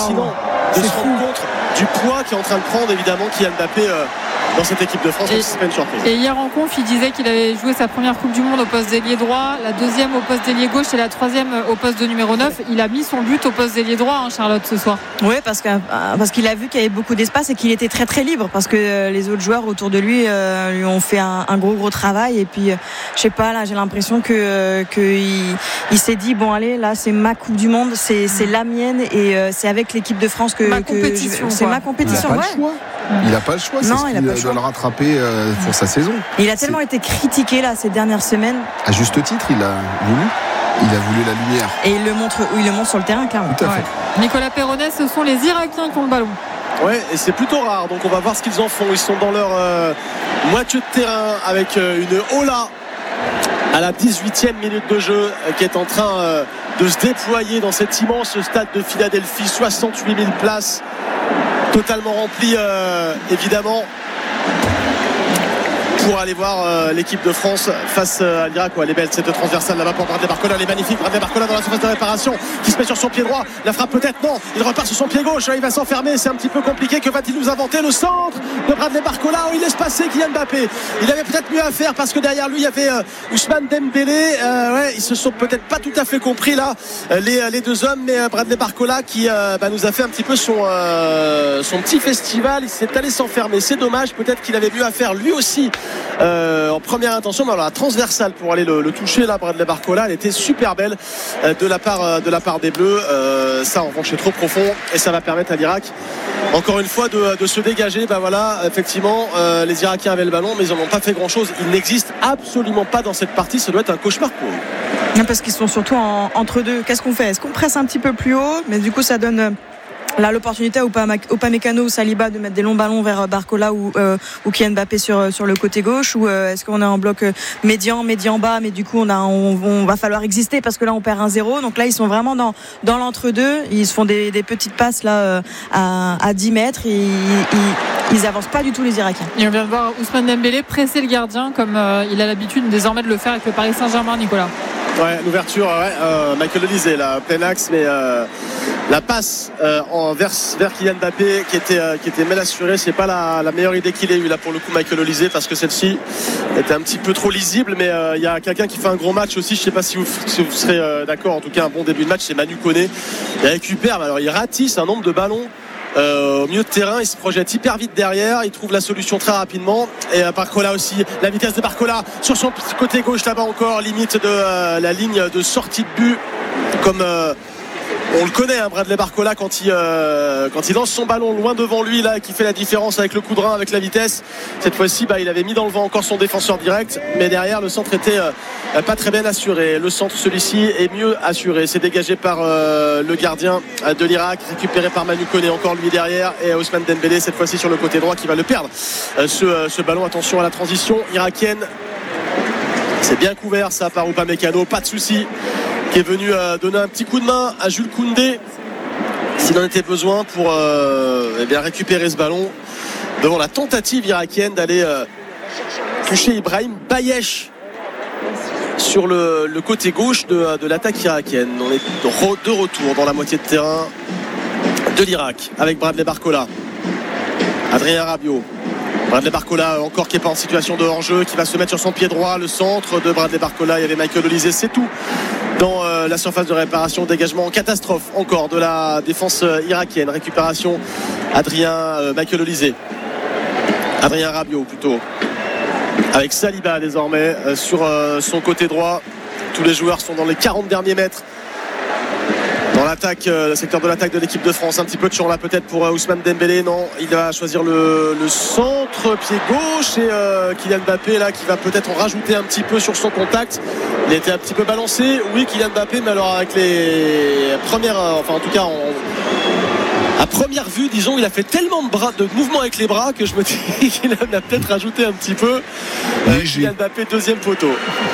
hallucinant de se rendre compte du poids qu'est en train de prendre évidemment Kylian Mbappé dans cette équipe de France. C'est pas une surprise. Et hier en conf, il disait qu'il avait joué sa première Coupe du Monde au poste d'ailier droit, la deuxième au poste d'ailier gauche et la troisième au poste de numéro 9. Il a mis son but au poste d'ailier droit, Charlotte, ce soir. Oui, parce qu'il a vu qu'il y avait beaucoup d'espace et qu'il était très très libre, parce que les autres joueurs autour de lui lui ont fait un gros travail. Et puis je sais pas, là j'ai l'impression qu'il s'est dit bon allez, là c'est ma Coupe du Monde, c'est la mienne, et c'est avec l'équipe de France que c'est ma compétition. Il n'a pas le choix, c'est ce qui doit le rattraper pour sa saison. Il a tellement été critiqué là ces dernières semaines. À juste titre, il a voulu la lumière. Et il le montre sur le terrain, clairement. Tout à fait. Nicolas Perronnet, ce sont les Irakiens qui ont le ballon. Ouais, et c'est plutôt rare, donc on va voir ce qu'ils en font. Ils sont dans leur moitié de terrain avec une Ola à la 18e minute de jeu qui est en train de se déployer dans cet immense stade de Philadelphie, 68 000 places, totalement rempli évidemment, pour aller voir l'équipe de France face à l'Irak. Elle est belle cette transversale là-bas pour Bradley Barcola, elle est magnifique. Bradley Barcola dans la surface de réparation qui se met sur son pied droit, la frappe peut-être, non, il repart sur son pied gauche, il va s'enfermer, c'est un petit peu compliqué. Que va-t-il nous inventer? Le centre de Bradley Barcola, il laisse passer Kylian Mbappé. Il avait peut-être mieux à faire parce que derrière lui il y avait Ousmane Dembélé. Ils se sont peut-être pas tout à fait compris là, les deux hommes, mais Bradley Barcola qui nous a fait un petit peu son petit festival. Il s'est allé s'enfermer, c'est dommage. Peut-être qu'il avait mieux à faire lui aussi en première intention, mais alors la transversale pour aller le toucher là, Bradley Barcola, elle était super belle de la part des Bleus. Ça en revanche c'est trop profond et ça va permettre à l'Irak encore une fois de se dégager. Effectivement, les Irakiens avaient le ballon mais ils n'en ont pas fait grand chose. Ils n'existent absolument pas dans cette partie. Ça doit être un cauchemar pour eux. Non, parce qu'ils sont surtout entre deux. Qu'est-ce qu'on fait? Est-ce qu'on presse un petit peu plus haut? Mais du coup ça donne là l'opportunité à Upamecano ou Saliba de mettre des longs ballons vers Barcola ou Kylian Mbappé sur le côté gauche, ou est-ce qu'on est en bloc médian bas, mais du coup on va falloir exister parce que là on perd 1-0. Donc là ils sont vraiment dans l'entre-deux. Ils se font des petites passes là à 10 mètres. Ils avancent pas du tout les Irakiens. Et on vient de voir Ousmane Dembélé presser le gardien comme il a l'habitude désormais de le faire avec le Paris Saint-Germain, Nicolas. Ouais, l'ouverture, Michael Olise là, plein axe, mais la passe vers Kylian Mbappé qui était mal assurée. C'est pas la meilleure idée qu'il ait eu là pour le coup, Michael Olise, parce que celle-ci était un petit peu trop lisible. Mais il y a quelqu'un qui fait un gros match aussi. Je sais pas si vous serez d'accord. En tout cas, un bon début de match, c'est Manu Koné. Il récupère, alors il ratisse un nombre de ballons au milieu de terrain, il se projette hyper vite derrière, il trouve la solution très rapidement. Et Barcola aussi, la vitesse de Barcola sur son côté gauche là-bas encore, limite de la ligne de sortie de but, comme on le connaît, Bradley Barcola, quand il lance son ballon loin devant lui là, qui fait la différence avec le coup de rein, avec la vitesse. Cette fois-ci il avait mis dans le vent encore son défenseur direct, mais derrière le centre était pas très bien assuré. Le centre, celui-ci, est mieux assuré, c'est dégagé par le gardien de l'Irak, récupéré par Manu Koné, encore lui derrière, et Ousmane Dembélé cette fois-ci sur le côté droit qui va le perdre, ce ballon. Attention à la transition irakienne, c'est bien couvert ça par Upamecano, pas de souci, qui est venu donner un petit coup de main à Jules Koundé s'il en était besoin pour récupérer ce ballon devant la tentative irakienne d'aller toucher Ibrahim Bayesh sur le côté gauche de l'attaque irakienne. On est de retour dans la moitié de terrain de l'Irak avec Bradley Barcola, Adrien Rabiot. Bradley Barcola encore qui n'est pas en situation de hors-jeu, qui va se mettre sur son pied droit. Le centre de Bradley Barcola, il y avait Michael Olise, c'est tout dans la surface de réparation. Dégagement en catastrophe encore de la défense irakienne. Récupération Michael Olise, Adrien Rabiot plutôt, avec Saliba désormais sur son côté droit. Tous les joueurs sont dans les 40 derniers mètres dans l'attaque, le secteur de l'attaque de l'équipe de France. Un petit peu de champ là peut-être pour Ousmane Dembélé. Non, il va choisir le centre pied gauche, et Kylian Mbappé là qui va peut-être en rajouter un petit peu sur son contact. Il était un petit peu balancé, oui, Kylian Mbappé, mais alors avec les premières, en tout cas à première vue, disons, il a fait tellement de mouvements avec les bras que je me dis qu'il en a peut-être rajouté un petit peu. Kylian Mbappé, deuxième poteau.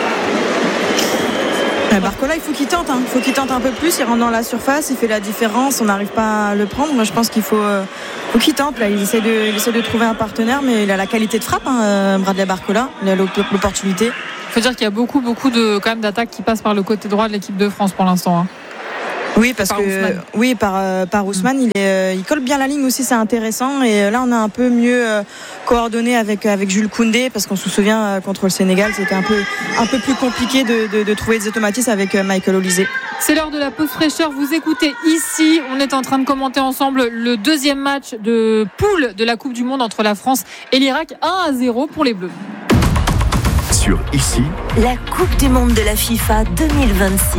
Barcola, il faut qu'il tente un peu plus. Il rentre dans la surface, il fait la différence. On n'arrive pas à le prendre. Moi, je pense qu'il faut qu'il tente. Là, il essaie de trouver un partenaire, mais il a la qualité de frappe, Bradley Barcola. Il a l'opportunité. Il faut dire qu'il y a beaucoup quand même d'attaques qui passent par le côté droit de l'équipe de France pour l'instant. Oui, parce par Ousmane, il colle bien la ligne aussi, c'est intéressant. Et là, on a un peu mieux coordonné avec Jules Koundé, parce qu'on se souvient contre le Sénégal, c'était un peu plus compliqué de trouver des automatismes avec Michael Olise. C'est l'heure de la pause fraîcheur. Vous écoutez ici. On est en train de commenter ensemble le deuxième match de poule de la Coupe du Monde entre la France et l'Irak. 1-0 pour les Bleus. Sur ici, la Coupe du Monde de la FIFA 2026.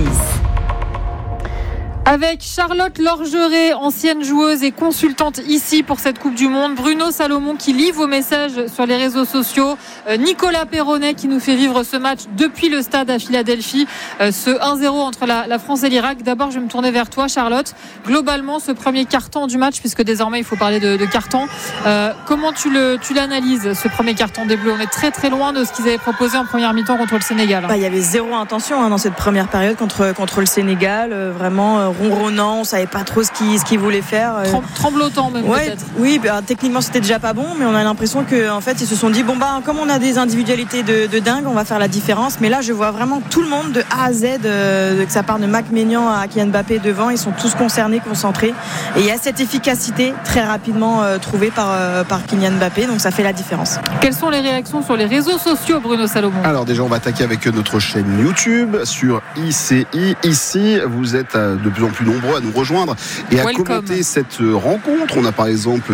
Avec Charlotte Lorgeret, ancienne joueuse et consultante ici pour cette Coupe du Monde, Bruno Salomon qui lit vos messages sur les réseaux sociaux, Nicolas Perronnet qui nous fait vivre ce match depuis le stade à Philadelphie, ce 1-0 entre la France et l'Irak. D'abord, je vais me tourner vers toi, Charlotte. Globalement, ce premier carton du match, puisque désormais il faut parler de carton, comment tu l'analyses, ce premier carton des Bleus? On est très très loin de ce qu'ils avaient proposé en première mi-temps contre le Sénégal. Il y avait zéro intention dans cette première période contre le Sénégal, vraiment ronronnant, on savait pas trop ce qu'ils voulaient faire. Tremblotant même, peut-être. Oui, techniquement c'était déjà pas bon, mais on a l'impression qu'en fait ils se sont dit comme on a des individualités de dingue, on va faire la différence. Mais là je vois vraiment tout le monde de A à Z, que ça part de Mac Maignan à Kylian Mbappé devant, ils sont tous concernés, concentrés, et il y a cette efficacité très rapidement trouvée par Kylian Mbappé, donc ça fait la différence. Quelles sont les réactions sur les réseaux sociaux, Bruno Salomon? Alors déjà on va attaquer avec notre chaîne YouTube sur ICI. Ici vous êtes de plus en plus nombreux à nous rejoindre et à commenter cette rencontre. On a par exemple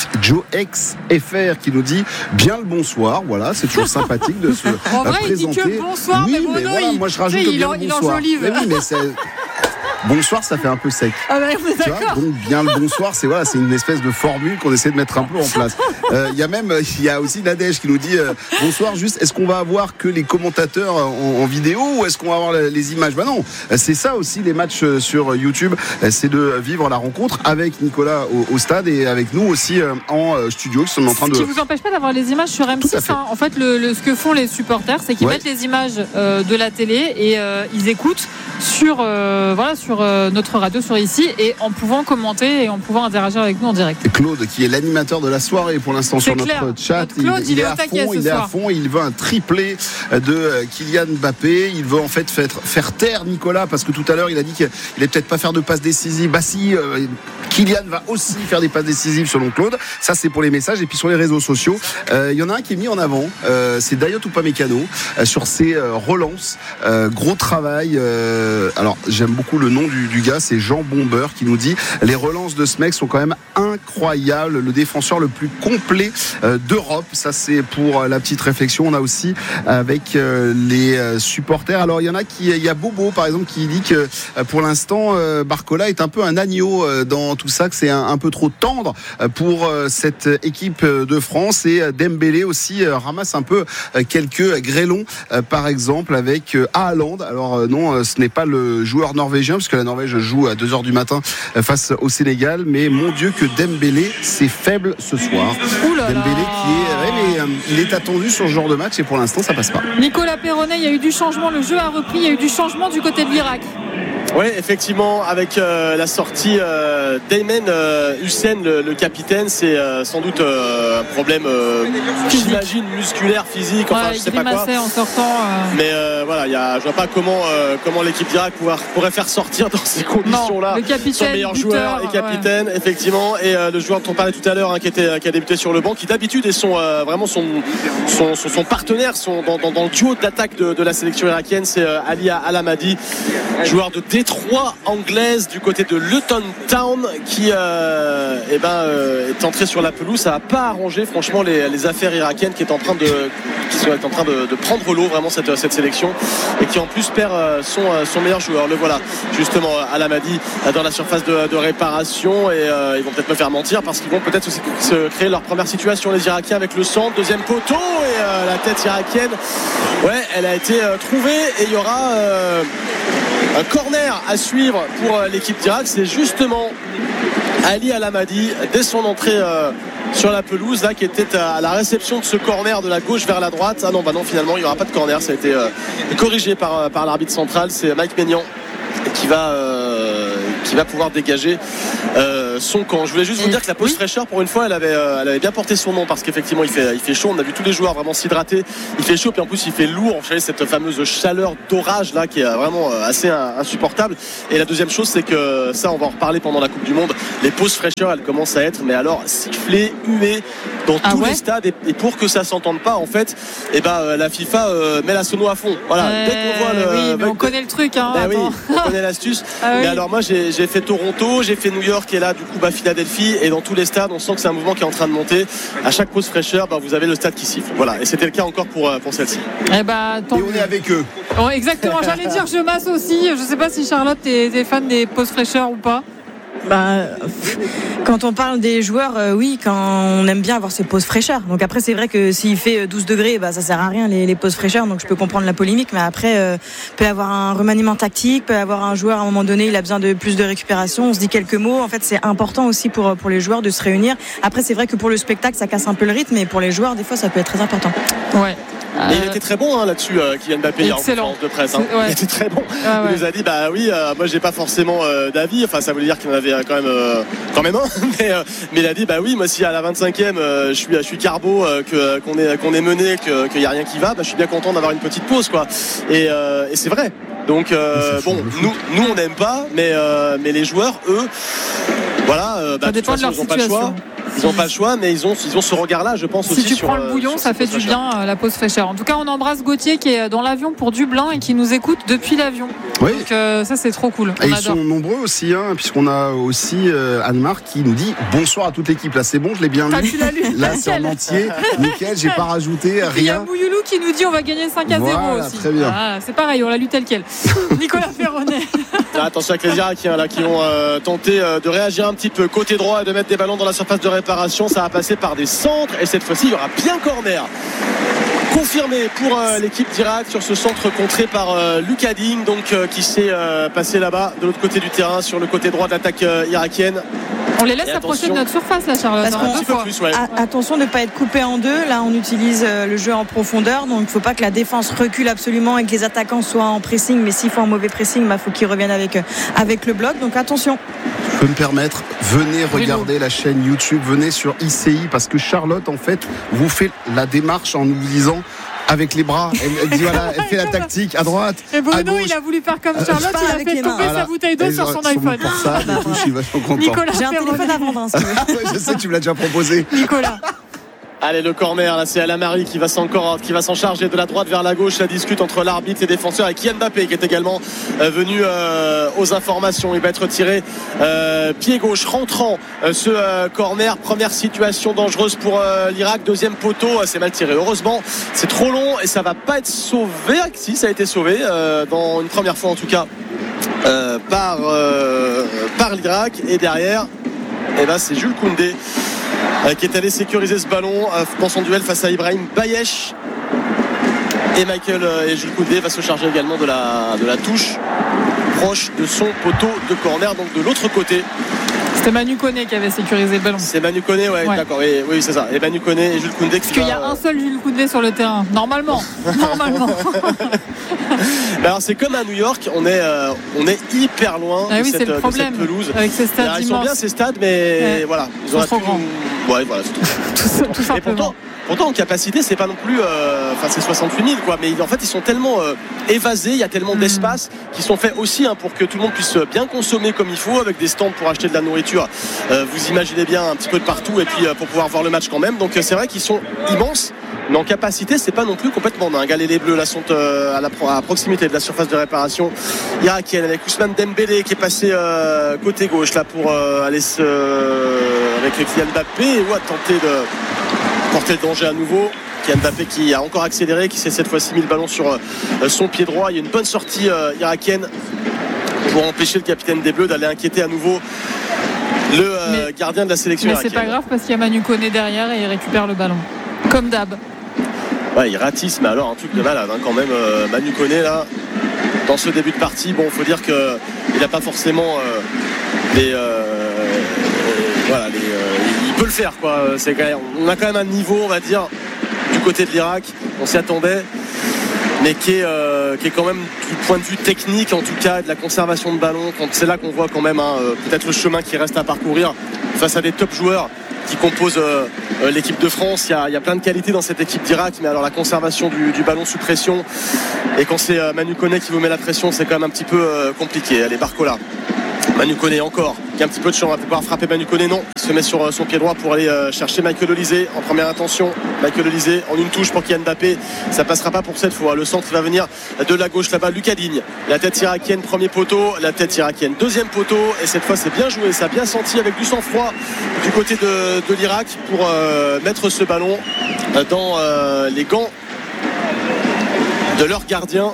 JoexFR qui nous dit bien le bonsoir. Voilà, c'est toujours sympathique de se en vrai, présenter. Il dit que bonsoir, oui, mais Bruno, voilà, moi je rajoute bien le bonsoir. Mais oui, mais c'est... Bonsoir, ça fait un peu sec. Ah bah, vous êtes d'accord. Donc bien le bonsoir, c'est une espèce de formule qu'on essaie de mettre un peu en place. Il y a aussi Nadège qui nous dit bonsoir. Juste, est-ce qu'on va avoir que les commentateurs en vidéo ou est-ce qu'on va avoir les images? Non, c'est ça aussi les matchs sur YouTube, c'est de vivre la rencontre avec Nicolas au stade et avec nous aussi en studio qui sont en train de. Ce qui vous empêche pas d'avoir les images sur M6. En fait, ce que font les supporters, c'est qu'ils mettent les images de la télé et ils écoutent sur notre radio sur ici, et en pouvant commenter et en pouvant interagir avec nous en direct. Et Claude qui est l'animateur de la soirée pour l'instant sur notre chat, il est à fond, il veut un triplé de Kylian Mbappé, il veut en fait faire taire Nicolas, parce que tout à l'heure il a dit qu'il allait peut-être pas faire de passes décisives. Bah si, Kylian va aussi faire des passes décisives selon Claude. Ça c'est pour les messages. Et puis sur les réseaux sociaux, il y en a un qui est mis en avant, c'est Dayot Upamecano sur ses relances, gros travail. Alors j'aime beaucoup le nom du gars, c'est Jean Bomber qui nous dit les relances de ce mec sont quand même incroyables, le défenseur le plus complet d'Europe. Ça c'est pour la petite réflexion. On a aussi avec les supporters, alors il y a Bobo par exemple qui dit que pour l'instant Barcola est un peu un agneau dans tout ça, que c'est un peu trop tendre pour cette équipe de France, et Dembélé aussi ramasse un peu quelques grêlons par exemple avec Haaland. Alors non, ce n'est pas le joueur norvégien parce que la Norvège joue à 2h du matin face au Sénégal, mais mon Dieu que Dembélé c'est faible ce soir. Dembélé il est attendu sur ce genre de match et pour l'instant ça passe pas. Nicolas Perronnet, il y a eu du changement, le jeu a repris, il y a eu du changement du côté de l'Irak. Oui, effectivement, avec la sortie d'Aymen Hussein, le capitaine, c'est sans doute un problème, j'imagine, musculaire, physique, enfin je sais pas quoi. En sortant, Mais je vois pas comment l'équipe d'Irak pourrait faire sortir dans ces conditions-là son meilleur joueur et capitaine, effectivement, et le joueur dont on parlait tout à l'heure, qui a débuté sur le banc, qui d'habitude est vraiment son partenaire, dans le duo d'attaque de la sélection irakienne, c'est Ali Al-Hamadi, joueur de Détroit anglaise du côté de Luton Town, qui est entré sur la pelouse. Ça n'a pas arrangé franchement les affaires irakiennes qui sont en train de prendre l'eau vraiment cette sélection, et qui en plus perd son meilleur joueur. Le voilà justement Al-Hamadi dans la surface de réparation, et ils vont peut-être me faire mentir parce qu'ils vont peut-être aussi se créer leur première situation, les Irakiens, avec le centre, deuxième poteau, et la tête irakienne elle a été trouvée, et il y aura un corner à suivre pour l'équipe d'Irak. C'est justement Ali Al-Hamadi dès son entrée sur la pelouse là, qui était à la réception de ce corner de la gauche vers la droite. Ah non, finalement il n'y aura pas de corner, ça a été corrigé par l'arbitre central. C'est Mike Maignan qui va pouvoir dégager son camp. Je voulais juste vous dire que la pause fraîcheur, pour une fois, elle avait bien porté son nom, parce qu'effectivement il fait chaud. On a vu tous les joueurs vraiment s'hydrater. Il fait chaud, puis en plus il fait lourd. Vous savez, cette fameuse chaleur d'orage là qui est vraiment assez insupportable. Et la deuxième chose, c'est que ça, on va en reparler pendant la Coupe du Monde. Les pauses fraîcheur, elles commencent à être, mais alors sifflées, huées dans tous les stades. Et pour que ça s'entende pas, en fait, la FIFA met la sono à fond. Voilà. Dès qu'on voit mais on connaît le truc. Hein, oui, on connaît l'astuce. Mais alors moi, j'ai fait Toronto, j'ai fait New York et là, du coup, Philadelphie. Et dans tous les stades, on sent que c'est un mouvement qui est en train de monter. À chaque pause fraîcheur, vous avez le stade qui siffle. Voilà. Et c'était le cas encore pour celle-ci. Et on est avec eux. Oh, exactement. J'allais dire, je m'associe. Je sais pas si Charlotte est fan des pauses fraîcheur ou pas. Quand on parle des joueurs, oui, quand on aime bien avoir ces pauses fraîcheur. Donc après, c'est vrai que s'il fait 12 degrés, ça sert à rien les pauses fraîcheur. Donc je peux comprendre la polémique, mais après, peut y avoir un remaniement tactique, peut y avoir un joueur à un moment donné, il a besoin de plus de récupération. On se dit quelques mots. En fait, c'est important aussi pour les joueurs de se réunir. Après, c'est vrai que pour le spectacle, ça casse un peu le rythme, mais pour les joueurs, des fois, ça peut être très important. Ouais. Et il était très bon là-dessus, Kylian Mbappé, hier en conférence de presse. Il était très bon. Il nous a dit moi j'ai pas forcément d'avis. Enfin, ça voulait dire qu'il en avait quand même un. Mais il a dit moi si à la 25e je suis carbo, qu'on est mené, qu'il y a rien qui va, je suis bien content d'avoir une petite pause quoi. Et c'est vrai. Donc nous on n'aime pas, mais les joueurs eux, voilà, ça dépend de leur situation. Ils n'ont pas le choix, mais ils ont ce regard-là, je pense aussi. Si tu prends le bouillon, ça fait du bien, la pause fraîcheur. En tout cas, on embrasse Gauthier qui est dans l'avion pour Dublin et qui nous écoute depuis l'avion. Oui. Donc ça, c'est trop cool. Et ils sont nombreux aussi, puisqu'on a aussi Anne-Marc qui nous dit bonsoir à toute l'équipe. Là, c'est bon, je l'ai bien lu. Tu l'as lu. Là, c'est en entier. Nickel, j'ai pas rajouté rien. Il y a Mouyoulou qui nous dit on va gagner 5-0 aussi. Très bien. C'est pareil, on l'a lu tel quel. Nicolas Ferronnet. Attention avec les Irakiens qui vont tenter de réagir un petit peu côté droit et de mettre des ballons dans la surface de réparation. Ça va passer par des centres et cette fois-ci il y aura bien corner confirmé pour l'équipe d'Irak sur ce centre contré par Lucas Digne, donc qui s'est passé là-bas de l'autre côté du terrain sur le côté droit de l'attaque irakienne. On les laisse approcher de notre surface là, Charlotte. Un petit peu plus, attention de ne pas être coupé en deux. Là on utilise le jeu en profondeur, donc il ne faut pas que la défense recule absolument et que les attaquants soient en pressing, mais s'ils font un mauvais pressing, il faut qu'ils reviennent avec le bloc, donc attention. Je peux me permettre, venez regarder la chaîne YouTube, venez sur ICI, parce que Charlotte en fait vous fait la démarche en nous disant avec les bras, elle dit voilà, elle fait la tactique à droite. Et Bruno, il a voulu faire comme Charlotte, il a fait tomber sa bouteille d'eau sur son iPhone. Pour ça, du coup, je suis vachement content. Nicolas, j'ai un téléphone à vendre. Je sais, tu me l'as déjà proposé. Nicolas. Allez, le corner, là c'est Alamari qui va s'en charger de la droite vers la gauche. La discute entre l'arbitre et les défenseurs, et Kylian Mbappé qui est également venu aux informations. Il va être tiré pied gauche rentrant ce corner. Première situation dangereuse pour l'Irak. Deuxième poteau, c'est mal tiré. Heureusement, c'est trop long et ça va pas être sauvé. Si, ça a été sauvé dans une première fois en tout cas par l'Irak. Et derrière, c'est Jules Koundé qui est allé sécuriser ce ballon dans son duel face à Ibrahim Bayesh. Et Jules Koundé va se charger également de la touche proche de son poteau de corner, donc de l'autre côté. C'était Manu Koné qui avait sécurisé le ballon. C'est Manu Koné, ouais. D'accord. Oui, c'est ça. Et Manu Koné et Jules Koundé. Parce qu'il y a un seul Jules Koundé sur le terrain. Normalement. Alors c'est comme à New York, on est hyper loin de cette pelouse. Avec ces stades ils sont bien ces stades, mais voilà, ils sont trop grands. Ouais, voilà, c'est tout simplement. Pourtant en capacité c'est pas non plus c'est 68 000 quoi, mais en fait ils sont tellement évasés, il y a tellement d'espace qui sont faits aussi pour que tout le monde puisse bien consommer comme il faut, avec des stands pour acheter de la nourriture, vous imaginez bien, un petit peu de partout, et puis pour pouvoir voir le match quand même. Donc c'est vrai qu'ils sont immenses, mais en capacité c'est pas non plus complètement dingue. Les Bleus là sont à proximité de la surface de réparation irakienne, avec Ousmane Dembélé qui est passé côté gauche là pour aller avec Kylian Mbappé ou à tenter de porter le danger à nouveau. Kylian Mbappé qui a encore accéléré, qui s'est cette fois-ci mis le ballon sur son pied droit. Il y a une bonne sortie irakienne pour empêcher le capitaine des Bleus d'aller inquiéter à nouveau le gardien de la sélection irakienne. Mais c'est pas grave parce qu'il y a Manu Koné derrière et il récupère le ballon comme d'hab. Ouais, il ratisse, mais alors un truc de malade quand même. Manu Koné là dans ce début de partie, faut dire que il n'a pas forcément il peut le faire quoi. On a quand même un niveau, on va dire, du côté de l'Irak, on s'y attendait. mais qui est quand même du point de vue technique, en tout cas de la conservation de ballon. C'est là qu'on voit quand même peut-être le chemin qui reste à parcourir face à des top joueurs qui composent l'équipe de France. Il y a plein de qualités dans cette équipe d'Irak, mais alors la conservation du ballon sous pression, et quand c'est Manu Koné qui vous met la pression, c'est quand même un petit peu compliqué. Allez, Barcola, Manu Koné encore, qui a un petit peu de chance, on va pouvoir frapper Manu Koné, non, il se met sur son pied droit pour aller chercher Michael Olise en première intention. Michael Olise en une touche pour Kylian Mbappé, ça passera pas pour cette fois. Le centre va venir de la gauche là-bas, Lucas Digne, la tête irakienne, premier poteau, la tête irakienne, deuxième poteau, et cette fois c'est bien joué, ça a bien senti avec du sang-froid du côté de l'Irak pour mettre ce ballon dans les gants de leur gardien,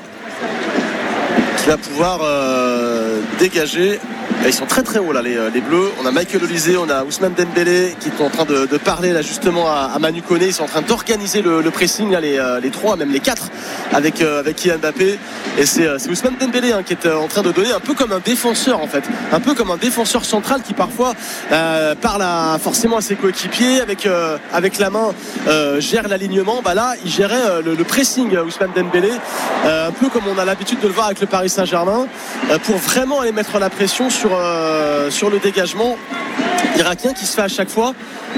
qui va pouvoir dégager. Et ils sont très très hauts là, les Bleus. On a Michael Olise, on a Ousmane Dembélé qui sont en train de parler là justement à Manu Koné. Ils sont en train d'organiser le pressing là, les trois, même les quatre, avec Kylian Mbappé. Et c'est Ousmane Dembélé qui est en train de donner un peu comme un défenseur en fait, un peu comme un défenseur central qui parfois parle forcément à ses coéquipiers avec la main, gère l'alignement. Là il gérait le pressing, Ousmane Dembélé, un peu comme on a l'habitude de le voir avec le Paris Saint-Germain, pour vraiment aller mettre la pression sur le dégagement irakien qui se fait à chaque fois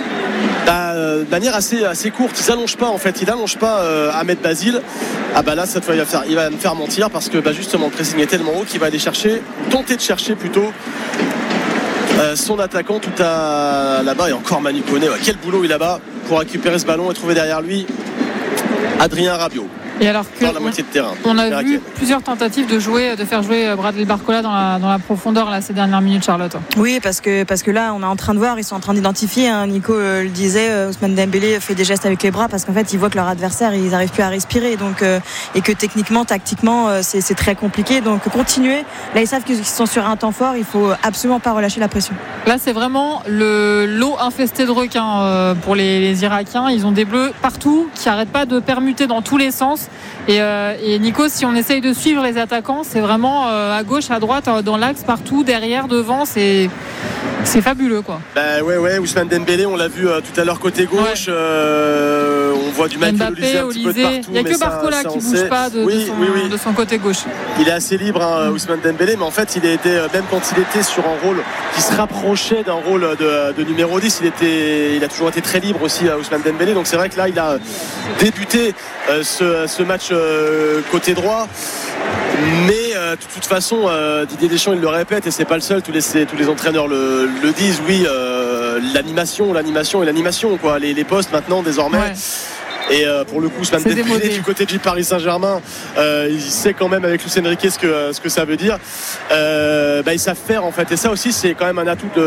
de manière assez courte. Ils n'allongent pas en fait, Ahmed Basile. Là cette fois il va me faire mentir, parce que justement le pressing est tellement haut qu'il va aller tenter de chercher plutôt son attaquant tout là-bas. Et encore Manu Koné, quel boulot il a là-bas pour récupérer ce ballon et trouver derrière lui Adrien Rabiot. Et alors que dans la moitié de terrain, on a vu plusieurs tentatives de faire jouer Bradley Barcola dans la profondeur là, ces dernières minutes, Charlotte. Oui, parce que là on est en train de voir, ils sont en train d'identifier, Nico le disait, Ousmane Dembélé fait des gestes avec les bras parce qu'en fait ils voient que leur adversaire ils n'arrivent plus à respirer, donc et que techniquement, tactiquement c'est très compliqué, donc continuer. Là ils savent qu'ils sont sur un temps fort, il faut absolument pas relâcher la pression. Là c'est vraiment l'eau infestée de requins pour les Irakiens. Ils ont des bleus partout qui n'arrêtent pas de permuter dans tous les sens. Et Nico, si on essaye de suivre les attaquants, c'est vraiment à gauche, à droite, dans l'axe, partout, derrière, devant, c'est fabuleux quoi. Ouais, Ousmane Dembélé, on l'a vu tout à l'heure côté gauche, on voit du Michael Olise un petit peu de partout. Il n'y a que Barcola qui ne bouge pas de son côté gauche. Il est assez libre, Ousmane Dembélé, mais en fait il a été, même quand il était sur un rôle qui se rapprochait d'un rôle de numéro 10, il a toujours été très libre aussi, Ousmane Dembélé. Donc c'est vrai que là il a débuté ce match côté droit, mais de toute façon Didier Deschamps il le répète, et c'est pas le seul, tous les entraîneurs le disent, l'animation quoi, les postes maintenant désormais. Et pour le coup, Ousmane Dembélé du côté du Paris Saint-Germain, il sait quand même avec Luis Enrique ce que ça veut dire. Ils savent faire en fait, et ça aussi c'est quand même un atout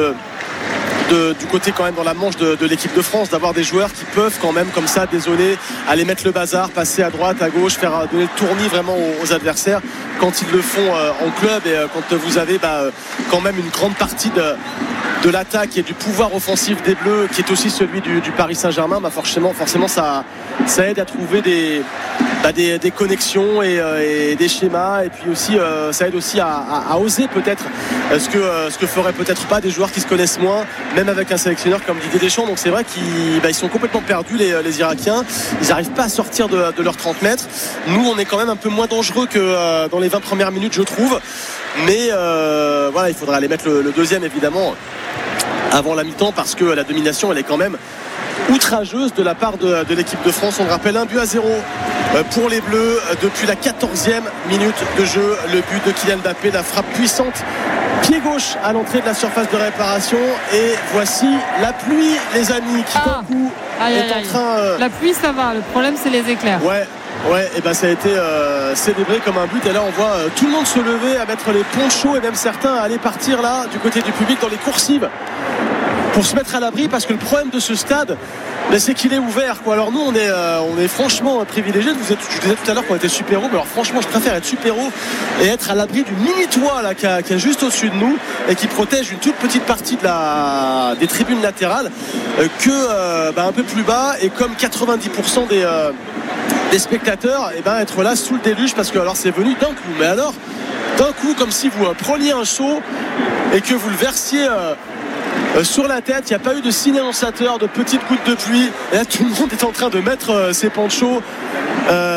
du côté quand même dans la manche de l'équipe de France, d'avoir des joueurs qui peuvent quand même comme ça dézonner, aller mettre le bazar, passer à droite, à gauche, faire donner le tournis vraiment aux adversaires quand ils le font en club, et quand vous avez quand même une grande partie de l'attaque et du pouvoir offensif des Bleus qui est aussi celui du Paris Saint-Germain, forcément ça aide à trouver des connexions et des schémas, et puis aussi ça aide aussi à oser peut-être ce que feraient peut-être pas des joueurs qui se connaissent moins, même avec un sélectionneur comme Didier Deschamps. Donc c'est vrai qu'ils sont complètement perdus les Irakiens, ils n'arrivent pas à sortir de leurs 30 mètres. Nous on est quand même un peu moins dangereux que dans les 20 premières minutes, je trouve, mais il faudra aller mettre le deuxième évidemment avant la mi-temps, parce que la domination elle est quand même outrageuse de la part de l'équipe de France. On le rappelle, 1-0 pour les Bleus depuis la 14e minute de jeu. Le but de Kylian Mbappé, la frappe puissante pied gauche à l'entrée de la surface de réparation. Et voici la pluie, les amis, qui d'un coup est en train la pluie ça va, le problème c'est les éclairs. Et ça a été célébré comme un but, et là on voit tout le monde se lever, à mettre les ponchos, et même certains à aller partir là du côté du public dans les coursives pour se mettre à l'abri, parce que le problème de ce stade c'est qu'il est ouvert quoi. Alors nous on est franchement privilégiés. Je disais tout à l'heure qu'on était super-héros, mais alors franchement je préfère être super-héros et être à l'abri du mini-toit là qui est juste au-dessus de nous et qui protège une toute petite partie des tribunes latérales que un peu plus bas, et comme 90% des spectateurs, être là sous le déluge, parce que alors c'est venu d'un coup, mais alors d'un coup comme si vous preniez un seau et que vous le versiez sur la tête. Il n'y a pas eu de signe annonçateur, de petites gouttes de pluie, et là tout le monde est en train de mettre ses ponchos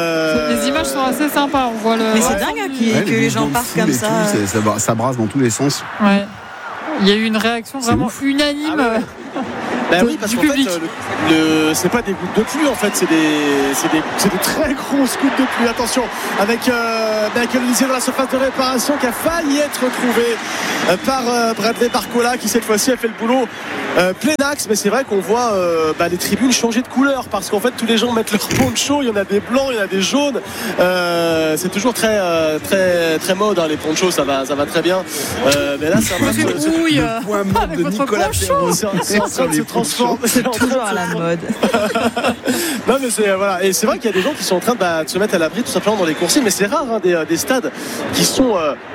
Les images sont assez sympas. On voit mais c'est dingue que les gens partent comme ça. Ça brasse dans tous les sens. Ouais. Il y a eu une réaction vraiment unanime. Ah ouais. Ben oui, parce qu'en fait, c'est pas des gouttes de pluie, en fait, c'est des très grosses gouttes de pluie. Attention, avec Michael dans la surface de réparation qui a failli être retrouvé par Bradley Barcola, qui cette fois-ci a fait le boulot plein axe. Mais c'est vrai qu'on voit les tribunes changer de couleur, parce qu'en fait tous les gens mettent leur poncho. Il y en a des blancs, il y en a des jaunes. C'est toujours très très très mode, hein, les ponchos, ça va très bien. Mais là c'est un match le point mort de Nicolas Perronnet. C'est en train de se transformer. Toujours à la mode. Non mais c'est voilà, et c'est vrai qu'il y a des gens qui sont en train de se mettre à l'abri tout simplement dans les coursiers, mais c'est rare, hein, des stades qui sont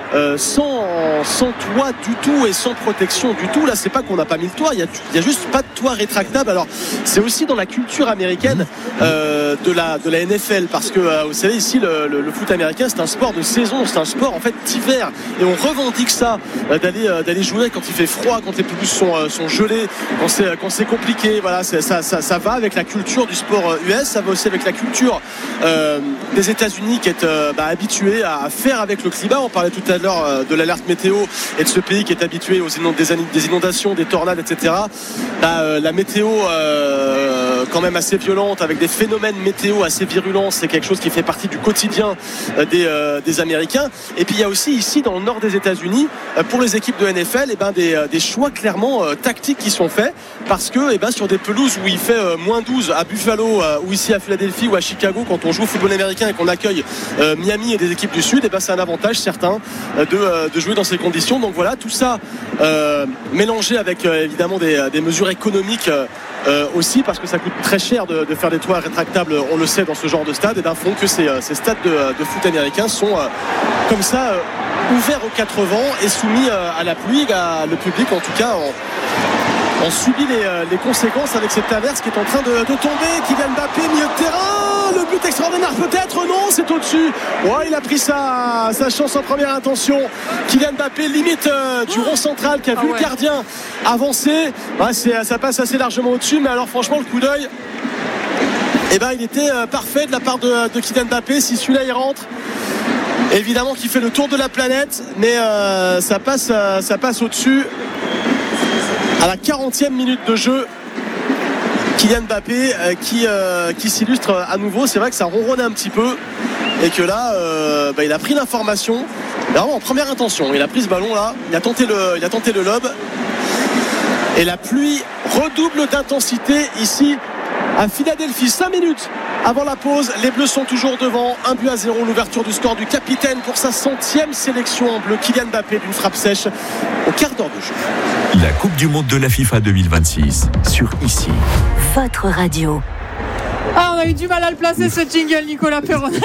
sans toit du tout et sans protection du tout. Là c'est pas qu'on n'a pas mis le toit, il y a juste pas de toit rétractable. Alors c'est aussi dans la culture américaine de la NFL, parce que vous savez ici le foot américain c'est un sport de saison, c'est un sport en fait d'hiver, et on revendique ça, d'aller jouer quand il fait froid, quand les pelouses sont gelées, quand c'est compliqué. Voilà, ça va avec la culture du sport US, ça va aussi avec la culture des États-Unis qui est habitué à faire avec le climat. On parlait tout à l'heure de l'alerte météo et de ce pays qui est habitué des inondations, des tornades, etc. La météo quand même assez violente, avec des phénomènes météo assez virulents, c'est quelque chose qui fait partie du quotidien des Américains. Et puis il y a aussi ici dans le nord des États-Unis, pour les équipes de NFL, des choix clairement tactiques qui sont faits, parce que sur des pelouses où il fait moins 12 à Buffalo, ou ici à Philadelphie ou à Chicago, quand on joue au football américain et qu'on accueille Miami et des équipes du Sud, c'est un avantage certain de jouer dans ces conditions. Donc voilà, tout ça mélangé avec évidemment des mesures économiques aussi, parce que ça coûte très cher de faire des toits rétractables, on le sait, dans ce genre de stade, et font que ces stades de foot américains sont comme ça ouverts aux 4 vents et soumis à la pluie. Le public en tout cas on subit les conséquences avec cette averse qui est en train de tomber. Kylian Mbappé, milieu de terrain, le but extraordinaire peut-être, non, c'est au-dessus. Il a pris sa chance en première intention. Kylian Mbappé, limite du rond central, qui a vu le gardien avancer. Ça passe assez largement au-dessus, mais alors franchement le coup d'œil, il était parfait de la part de Kylian Mbappé. Si celui-là il rentre, évidemment qu'il fait le tour de la planète, mais ça passe au-dessus. À la 40e minute de jeu, Kylian Mbappé qui s'illustre à nouveau. C'est vrai que ça ronronne un petit peu, et que là il a pris l'information vraiment en première intention. Il a pris ce ballon là, il a tenté le lob, et la pluie redouble d'intensité ici à Philadelphie. 5 minutes avant la pause, les Bleus sont toujours devant, 1-0. L'ouverture du score du capitaine pour sa 100e sélection en bleu, Kylian Mbappé, d'une frappe sèche au quart d'heure de jeu. La Coupe du Monde de la FIFA 2026 sur ici. Votre radio. On a eu du mal à le placer, ce jingle, Nicolas Perronnet.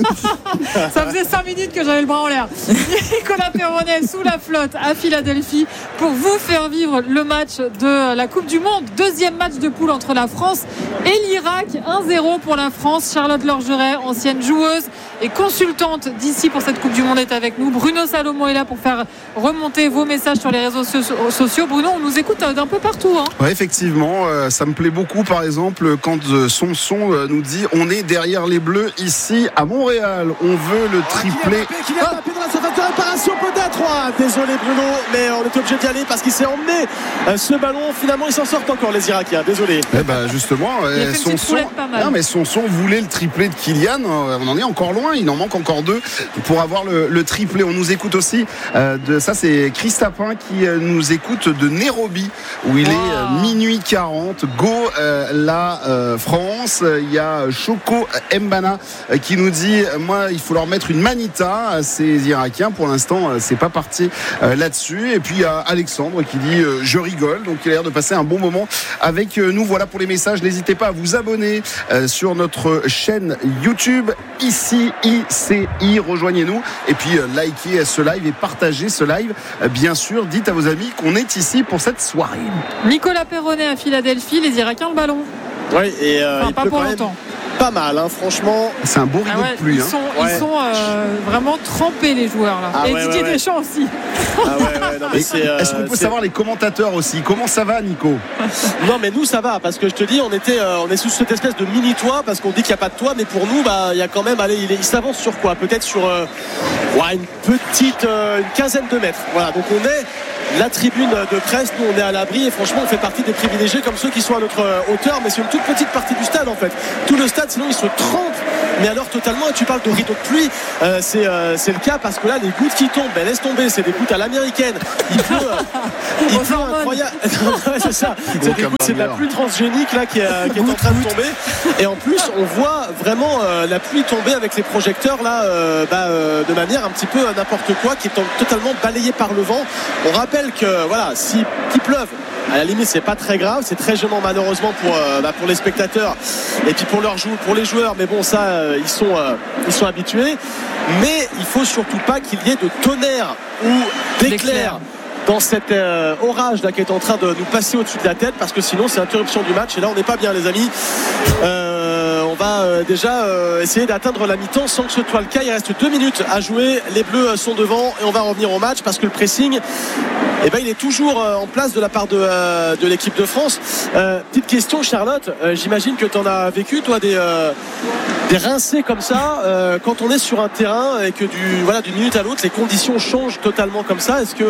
Ça faisait 5 minutes que j'avais le bras en l'air. Nicolas Perronnet sous la flotte à Philadelphie pour vous faire vivre le match de la Coupe du Monde. Deuxième match de poule entre la France et l'Irak. 1-0 pour la France. Charlotte Lorgeret, ancienne joueuse et consultante d'ici pour cette Coupe du Monde, est avec nous. Bruno Salomon est là pour faire remonter vos messages sur les réseaux sociaux. Bruno, on nous écoute d'un peu partout. Oui, effectivement, ça me plaît beaucoup, par exemple, quand son nous dit on est derrière les Bleus ici à Montréal, on veut le triplé. Kylian Mbappé dans la surface de réparation peut-être. Désolé Bruno, mais on est obligé d'y aller parce qu'il s'est emmené ce ballon. Finalement ils s'en sortent encore, les Irakiens, désolé. Justement, son son voulait le triplé de Kylian. On en est encore loin, il en manque encore 2 pour avoir le triplé. On nous écoute aussi ça, c'est Chris Tapin qui nous écoute de Nairobi, où il est minuit 40. Go la France. Il y a Choco Mbana qui nous dit moi il faut leur mettre une manita à ces Irakiens. Pour l'instant c'est pas parti là-dessus. Et puis il y a Alexandre qui dit je rigole, donc il a l'air de passer un bon moment avec nous. Voilà pour les messages, n'hésitez pas à vous abonner sur notre chaîne YouTube ici ICI, rejoignez-nous, et puis likez ce live et partagez ce live, bien sûr. Dites à vos amis qu'on est ici pour cette soirée. Nicolas Perronnet à Philadelphie, les Irakiens le ballon. Oui, et pas pour longtemps. pas mal, hein, franchement. C'est un beau rideau de pluie. Ils sont vraiment trempés, les joueurs là. Et Didier Deschamps aussi. Est-ce qu'on peut savoir les commentateurs aussi? Comment ça va, Nico? Non, mais nous ça va, parce que je te dis, on est sous cette espèce de mini toit, parce qu'on dit qu'il n'y a pas de toit, mais pour nous, il y a quand même, il s'avance sur quoi? Peut-être sur une quinzaine de mètres. Voilà, donc on est la tribune de presse, nous on est à l'abri et franchement on fait partie des privilégiés comme ceux qui sont à notre hauteur, mais c'est une toute petite partie du stade en fait. Tout le stade sinon il se trempe, mais alors totalement. Et tu parles de rideau de pluie, c'est le cas parce que là les gouttes qui tombent, laisse tomber, c'est des gouttes à l'américaine. Il pleut incroyable. C'est ça, c'est de la pluie transgénique là qui est en train de tomber. Et en plus on voit vraiment la pluie tomber avec les projecteurs là de manière un petit peu n'importe quoi, qui est totalement balayée par le vent. On rappelle que voilà, s'il pleuve, à la limite c'est pas très grave, c'est très gênant malheureusement pour les spectateurs et puis pour les joueurs, mais bon ça ils sont habitués, mais il faut surtout pas qu'il y ait de tonnerre ou d'éclair dans cet orage là qui est en train de nous passer au-dessus de la tête, parce que sinon c'est interruption du match et là on n'est pas bien les amis. On va déjà essayer d'atteindre la mi-temps sans que ce soit le cas. Il reste 2 minutes à jouer, les Bleus sont devant et on va revenir au match parce que le pressing il est toujours en place de la part de l'équipe de France. Petite question Charlotte, j'imagine que tu en as vécu toi des rincés comme ça quand on est sur un terrain et que d'une minute à l'autre les conditions changent totalement comme ça. Est-ce que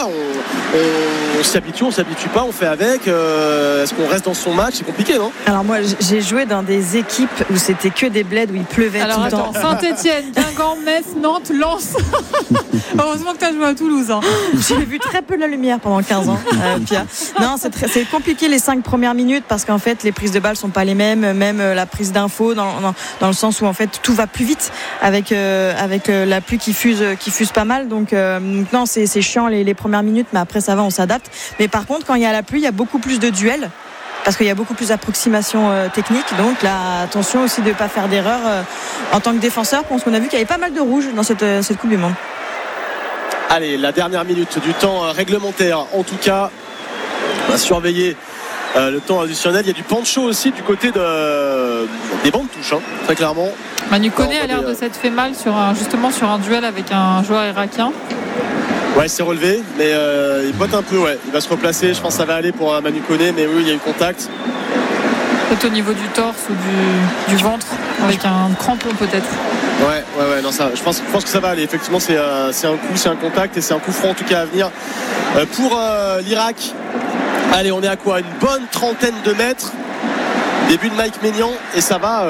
on s'habitue, on s'habitue pas, on fait avec, est-ce qu'on reste dans son match? C'est compliqué, non? Alors moi j'ai joué dans des équipes où c'était que des bleds où il pleuvait tout le temps. Saint-Etienne, Guingamp, Metz, Nantes, Lens. Heureusement que tu as joué à Toulouse, hein. J'ai vu très peu la lumière pendant 15 ans, Pierre. Non, c'est compliqué les 5 premières minutes parce qu'en fait les prises de balles sont pas les mêmes, même la prise d'infos dans le sens où en fait tout va plus vite avec la pluie qui fuse pas mal, donc non c'est chiant les premières minutes, mais après ça va, on s'adapte. Mais par contre quand il y a la pluie il y a beaucoup plus de duels parce qu'il y a beaucoup plus d'approximations techniques, donc là attention aussi de ne pas faire d'erreur en tant que défenseur, parce qu'on a vu qu'il y avait pas mal de rouge dans cette Coupe du Monde. Allez, la dernière minute du temps réglementaire en tout cas, on va surveiller le temps additionnel. Il y a du pancho aussi du côté des bancs de touche, hein, très clairement. Manu Koné a l'air de s'être fait mal justement sur un duel avec un joueur irakien. Ouais, il s'est relevé, mais il botte un peu, il va se replacer, je pense que ça va aller pour Manu Koné, mais oui, il y a eu contact. Peut-être au niveau du torse ou du ventre, avec un crampon peut-être. Ouais, non, ça, je pense que ça va aller. Effectivement, c'est un coup, c'est un contact et c'est un coup franc en tout cas à venir pour l'Irak. Allez, on est à quoi? Une bonne trentaine de mètres. Début de Mike Maignan et ça va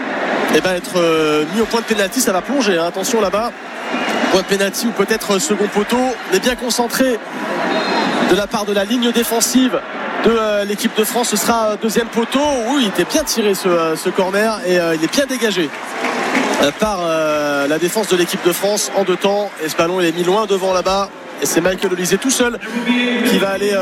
être mis au point de pénalty, ça va plonger, hein. Attention là-bas. Point de pénalty ou peut-être second poteau. On est bien concentré de la part de la ligne défensive de l'équipe de France. Ce sera deuxième poteau. Oui, il était bien tiré ce corner et il est bien dégagé par la défense de l'équipe de France en 2 temps. Et ce ballon il est mis loin devant là-bas. Et c'est Michael Olise tout seul qui va aller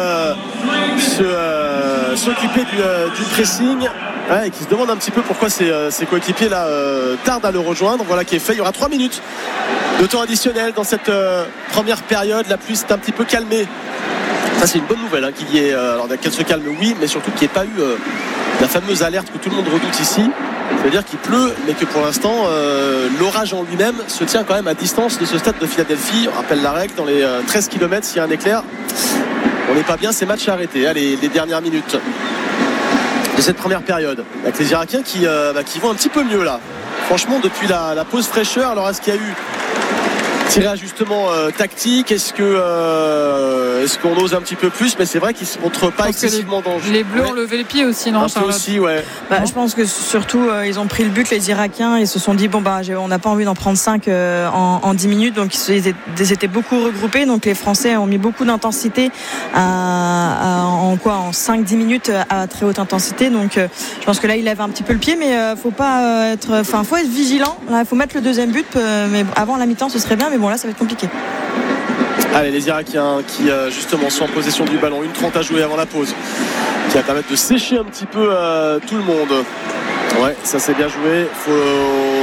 s'occuper du pressing. Et qui se demande un petit peu pourquoi ses coéquipiers là tardent à le rejoindre. Voilà qui est fait. Il y aura 3 minutes de temps additionnel dans cette première période. La pluie s'est un petit peu calmée. Ça c'est une bonne nouvelle qu'il y ait qu'elle se calme, oui, mais surtout qu'il n'y ait pas eu la fameuse alerte que tout le monde redoute ici. C'est-à-dire qu'il pleut, mais que pour l'instant l'orage en lui-même se tient quand même à distance de ce stade de Philadelphie. On rappelle la règle, dans les 13 km s'il y a un éclair, on n'est pas bien, c'est match arrêté. Allez, les dernières minutes de cette première période avec les Irakiens qui vont un petit peu mieux là, franchement, depuis la pause fraîcheur. Alors est-ce qu'il y a eu tiré ajustement tactique, est-ce qu'on ose un petit peu plus, mais c'est vrai qu'ils se montrent pas excessivement dangereux. Les Bleus ont levé les pieds aussi, non, Charlotte? Aussi, je pense que surtout ils ont pris le but, les Irakiens, et se sont dit on n'a pas envie d'en prendre 5 en 10 minutes, donc ils étaient beaucoup regroupés, donc les Français ont mis beaucoup d'intensité en 5-10 minutes à très haute intensité, donc je pense que là il lève un petit peu le pied, mais faut être vigilant. Il faut mettre le deuxième but, mais avant la mi-temps ce serait bien, mais bon là ça va être compliqué. Allez, les Irakiens qui justement sont en possession du ballon, 1:30 à jouer avant la pause, qui va permettre de sécher un petit peu tout le monde. Ouais, ça c'est bien joué. Faut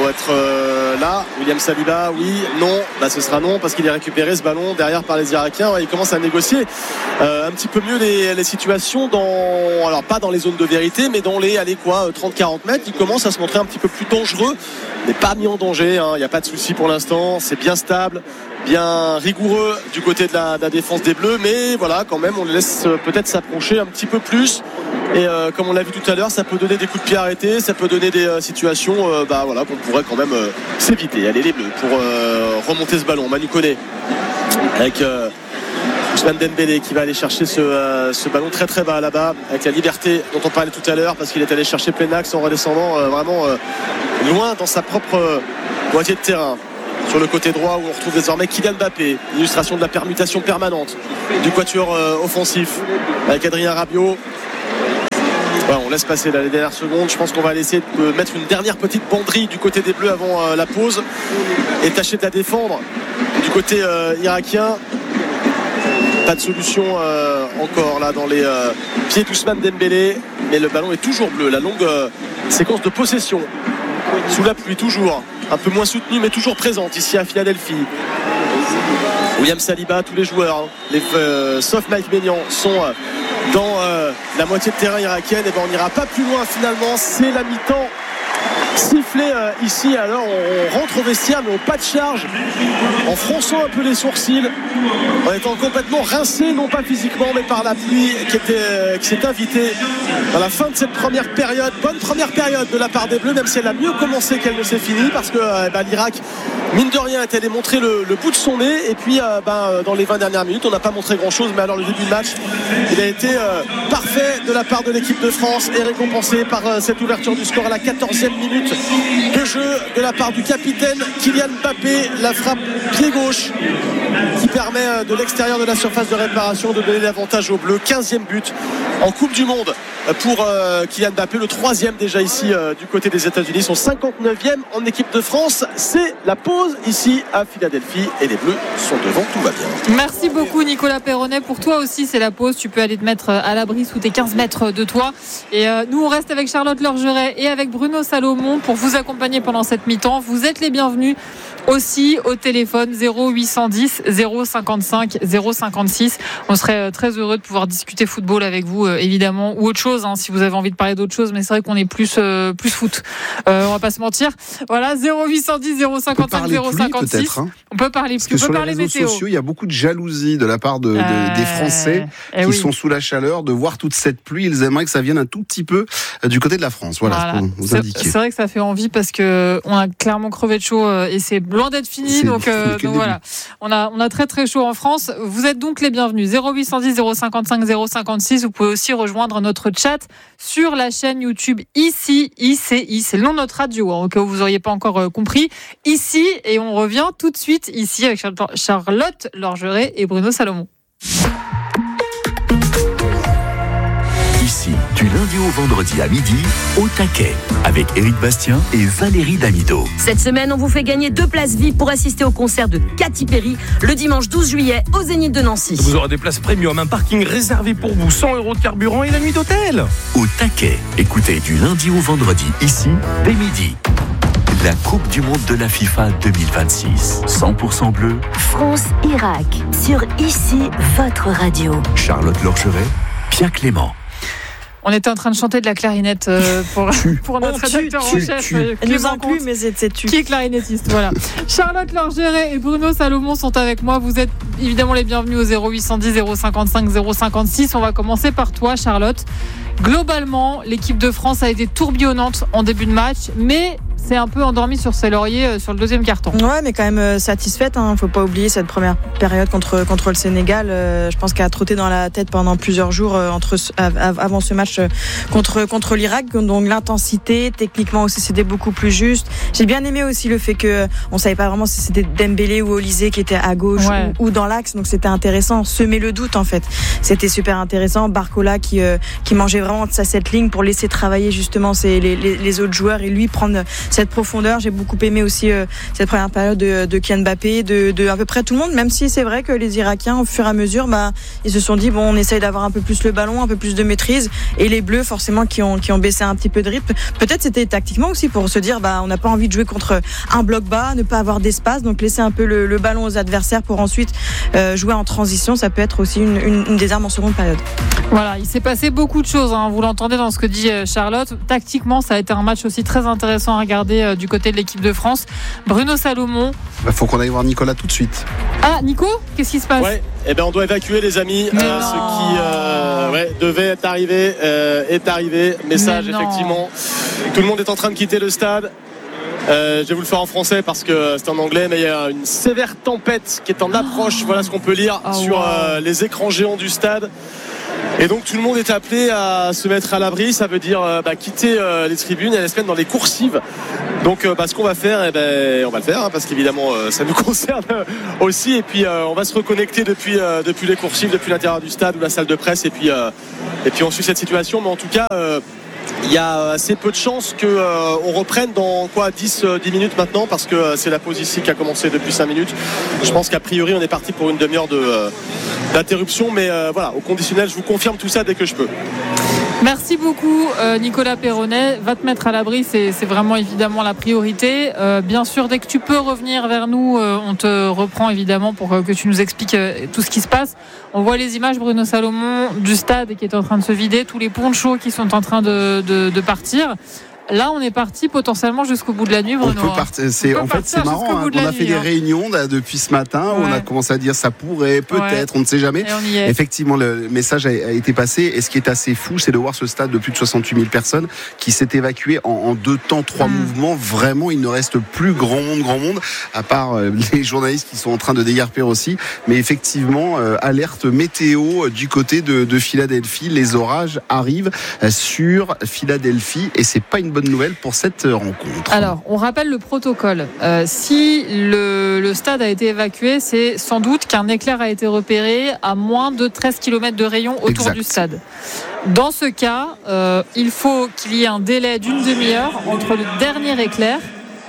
doit être là. William Saliba, oui, non. Ce sera non parce qu'il a récupéré ce ballon derrière par les Irakiens. Il commence à négocier un petit peu mieux les situations alors pas dans les zones de vérité, mais dans les 30-40 mètres. Il commence à se montrer un petit peu plus dangereux, mais pas mis en danger. Il n'y a pas de souci pour l'instant. C'est bien stable, bien rigoureux du côté de la défense des Bleus, mais voilà, quand même, on les laisse peut-être s'approcher un petit peu plus. Et comme on l'a vu tout à l'heure, ça peut donner des coups de pied arrêtés, ça peut donner des situations qu'on pourrait quand même s'éviter. Allez les Bleus pour remonter ce ballon. Manu Koné avec Ousmane Dembélé qui va aller chercher ce ballon très très bas là-bas, avec la liberté dont on parlait tout à l'heure, parce qu'il est allé chercher plein axe en redescendant vraiment loin dans sa propre moitié de terrain. Sur le côté droit où on retrouve désormais Kylian Mbappé, illustration de la permutation permanente du quatuor offensif avec Adrien Rabiot. Voilà, on laisse passer les dernières secondes. Je pense qu'on va essayer de mettre une dernière petite banderie du côté des Bleus avant la pause et tâcher de la défendre du côté irakien. Pas de solution encore là dans les pieds d'Ousmane Dembélé, mais le ballon est toujours bleu. La longue séquence de possession sous la pluie, toujours un peu moins soutenue mais toujours présente ici à Philadelphie. William Saliba, tous les joueurs, sauf Mike Maignan, sont dans la moitié de terrain irakienne. Et on n'ira pas plus loin finalement. C'est la mi-temps sifflé ici. Alors on rentre au vestiaire, mais au pas de charge, en fronçant un peu les sourcils, en étant complètement rincé, non pas physiquement mais par la pluie qui s'est invitée dans la fin de cette première période. Bonne première période de la part des Bleus, même si elle a mieux commencé qu'elle ne s'est finie, parce que l'Irak, mine de rien, est allé montrer le bout de son nez. Et puis dans les 20 dernières minutes, on n'a pas montré grand chose, mais alors le début de match, il a été parfait de la part de l'équipe de France et récompensé par cette ouverture du score à la 14e minute de jeu de la part du capitaine Kylian Mbappé. La frappe pied gauche qui permet de l'extérieur de la surface de réparation de donner l'avantage aux Bleus. 15e but en Coupe du Monde pour Kylian Mbappé, le 3e déjà ici du côté des États-Unis, son 59e en équipe de France. C'est la pause ici à Philadelphie et les Bleus sont devant, tout va bien. Merci beaucoup Nicolas Perronnet. Pour toi aussi c'est la pause, tu peux aller te mettre à l'abri sous tes 15 mètres de toi. Et nous on reste avec Charlotte Lorgeret et avec Bruno Salomon pour vous accompagner pendant cette mi-temps. Vous êtes les bienvenus aussi au téléphone 0810 055 056. On serait très heureux de pouvoir discuter football avec vous évidemment, ou autre chose si vous avez envie de parler d'autre chose, mais c'est vrai qu'on est plus foot, on va pas se mentir. Voilà, 0810 055 056. On peut parler plus, on peut parler météo. Sur les réseaux sociaux, il y a beaucoup de jalousie de la part des Français qui sont sous la chaleur de voir toute cette pluie. Ils aimeraient que ça vienne un tout petit peu du côté de la France. Voilà. Pour vous indiquer. C'est vrai que ça fait envie parce que on a clairement crevé de chaud et c'est loin d'être fini, donc voilà, on a très très chaud en France. Vous êtes donc les bienvenus. 0810 055 056. Vous pouvez aussi rejoindre notre chat sur la chaîne YouTube ICI, c'est le nom de notre radio, au cas où vous n'auriez pas encore compris, ici, et on revient tout de suite ici avec Charlotte Lorgeret et Bruno Salomon. Ici, du lundi au vendredi à midi, au taquet, avec Éric Bastien et Valérie Damido. Cette semaine, on vous fait gagner 2 places VIP pour assister au concert de Katy Perry le dimanche 12 juillet au Zénith de Nancy. Vous aurez des places premium, un parking réservé pour vous, 100 € de carburant et la nuit d'hôtel. Au taquet, écoutez du lundi au vendredi, ici, dès midi. La Coupe du Monde de la FIFA 2026. 100% bleu. France-Irak. Sur ICI, votre radio. Charlotte Lorgeret, Pierre Clément. On était en train de chanter de la clarinette pour notre rédacteur en chef. Elle nous inclut, mais c'est tu. Qui est clarinettiste, voilà. Charlotte Lorgeret et Bruno Salomon sont avec moi. Vous êtes évidemment les bienvenus au 0810 055 056. On va commencer par toi, Charlotte. Globalement, l'équipe de France a été tourbillonnante en début de match, mais c'est un peu endormi sur ses lauriers sur le deuxième quart-temps. Ouais, mais quand même satisfaite. Faut pas oublier cette première période contre le Sénégal. Je pense qu'elle a trotté dans la tête pendant plusieurs jours avant ce match contre l'Irak. Donc l'intensité, techniquement aussi, c'était beaucoup plus juste. J'ai bien aimé aussi le fait que on savait pas vraiment si c'était Dembélé ou Olysée qui était à gauche ou dans l'axe. Donc c'était intéressant. Semer le doute en fait. C'était super intéressant. Barcola qui mangeait vraiment de cette ligne pour laisser travailler justement les autres joueurs et lui prendre cette profondeur. J'ai beaucoup aimé aussi cette première période de Kylian Mbappé, de à peu près tout le monde, même si c'est vrai que les Irakiens, au fur et à mesure, ils se sont dit bon, on essaye d'avoir un peu plus le ballon, un peu plus de maîtrise, et les Bleus forcément qui ont baissé un petit peu de rythme. Peut-être c'était tactiquement aussi pour se dire on n'a pas envie de jouer contre un bloc bas, ne pas avoir d'espace, donc laisser un peu le ballon aux adversaires pour ensuite jouer en transition. Ça peut être aussi une des armes en seconde période. Voilà, il s'est passé beaucoup de choses, vous l'entendez dans ce que dit Charlotte. Tactiquement, ça a été un match aussi très intéressant à regarder du côté de l'équipe de France. Bruno Salomon. Faut qu'on aille voir Nicolas tout de suite. Ah, Nico, qu'est-ce qui se passe? Ouais, on doit évacuer les amis. Ce qui devait être arrivé est arrivé. Message, effectivement. Tout le monde est en train de quitter le stade. Je vais vous le faire en français parce que c'est en anglais, mais il y a une sévère tempête qui est en approche. Voilà ce qu'on peut lire sur les écrans géants du stade. Et donc tout le monde est appelé à se mettre à l'abri. Ça veut dire quitter les tribunes et aller se mettre dans les coursives. Donc ce qu'on va faire, on va le faire parce qu'évidemment ça nous concerne aussi. Et puis on va se reconnecter depuis les coursives, depuis l'intérieur du stade ou la salle de presse. Et puis on suit cette situation. Mais en tout cas, il y a assez peu de chances qu'on reprenne dans 10 minutes maintenant, parce que c'est la pause ici qui a commencé depuis 5 minutes. Je pense qu'a priori on est parti pour une demi-heure d'interruption, mais voilà, au conditionnel, je vous confirme tout ça dès que je peux. Merci beaucoup Nicolas Perronnet. Va te mettre à l'abri, c'est vraiment évidemment la priorité. Bien sûr, dès que tu peux revenir vers nous, on te reprend évidemment pour que tu nous expliques tout ce qui se passe. On voit les images, Bruno Salomon, du stade qui est en train de se vider, tous les ponchos qui sont en train de partir. Là, on est parti potentiellement jusqu'au bout de la nuit, Bruno. C'est marrant. On a fait des réunions depuis ce matin où on a commencé à dire ça pourrait, peut-être, on ne sait jamais. Effectivement, le message a été passé. Et ce qui est assez fou, c'est de voir ce stade de plus de 68 000 personnes qui s'est évacué en 2 temps, 3 mouvements. Vraiment, il ne reste plus grand monde, à part les journalistes qui sont en train de déguerpir aussi. Mais effectivement, alerte météo du côté de Philadelphie. Les orages arrivent sur Philadelphie et c'est pas une bonne nouvelle pour cette rencontre. Alors, on rappelle le protocole. Si le stade a été évacué, c'est sans doute qu'un éclair a été repéré à moins de 13 km de rayon autour du stade. Dans ce cas, il faut qu'il y ait un délai d'une demi-heure entre le dernier éclair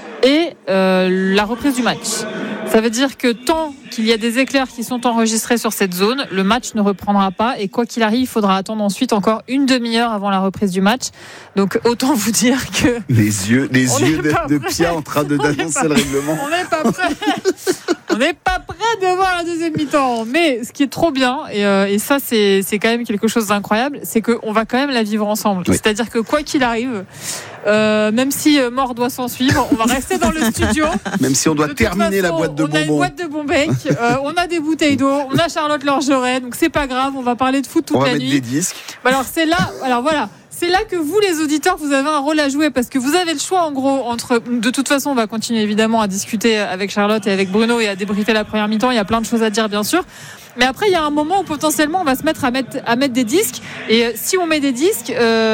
et la reprise du match. Ça veut dire que tant qu'il y a des éclairs qui sont enregistrés sur cette zone, le match ne reprendra pas, et quoi qu'il arrive, il faudra attendre ensuite encore une demi-heure avant la reprise du match. Donc autant vous dire que les yeux de Pia en train d'annoncer le règlement. On n'est pas prêt. On n'est pas prêt de voir la deuxième mi-temps. Mais ce qui est trop bien, et ça c'est quand même quelque chose d'incroyable, c'est qu'on va quand même la vivre ensemble. Oui. C'est-à-dire que quoi qu'il arrive, même si mort doit s'en suivre, on va rester dans le studio. Même si on doit terminer la boîte de bonbons. On a une boîte de bonbec, on a des bouteilles d'eau, on a Charlotte Lorgeret, donc c'est pas grave, on va parler de foot toute la nuit. On va mettre des disques. Alors c'est là, voilà. C'est là que vous, les auditeurs, vous avez un rôle à jouer, parce que vous avez le choix, en gros, entre... De toute façon, on va continuer évidemment à discuter avec Charlotte et avec Bruno et à débriefer la première mi-temps. Il y a plein de choses à dire, bien sûr. Mais après, il y a un moment où potentiellement on va se mettre à mettre des disques. Et si on met des disques,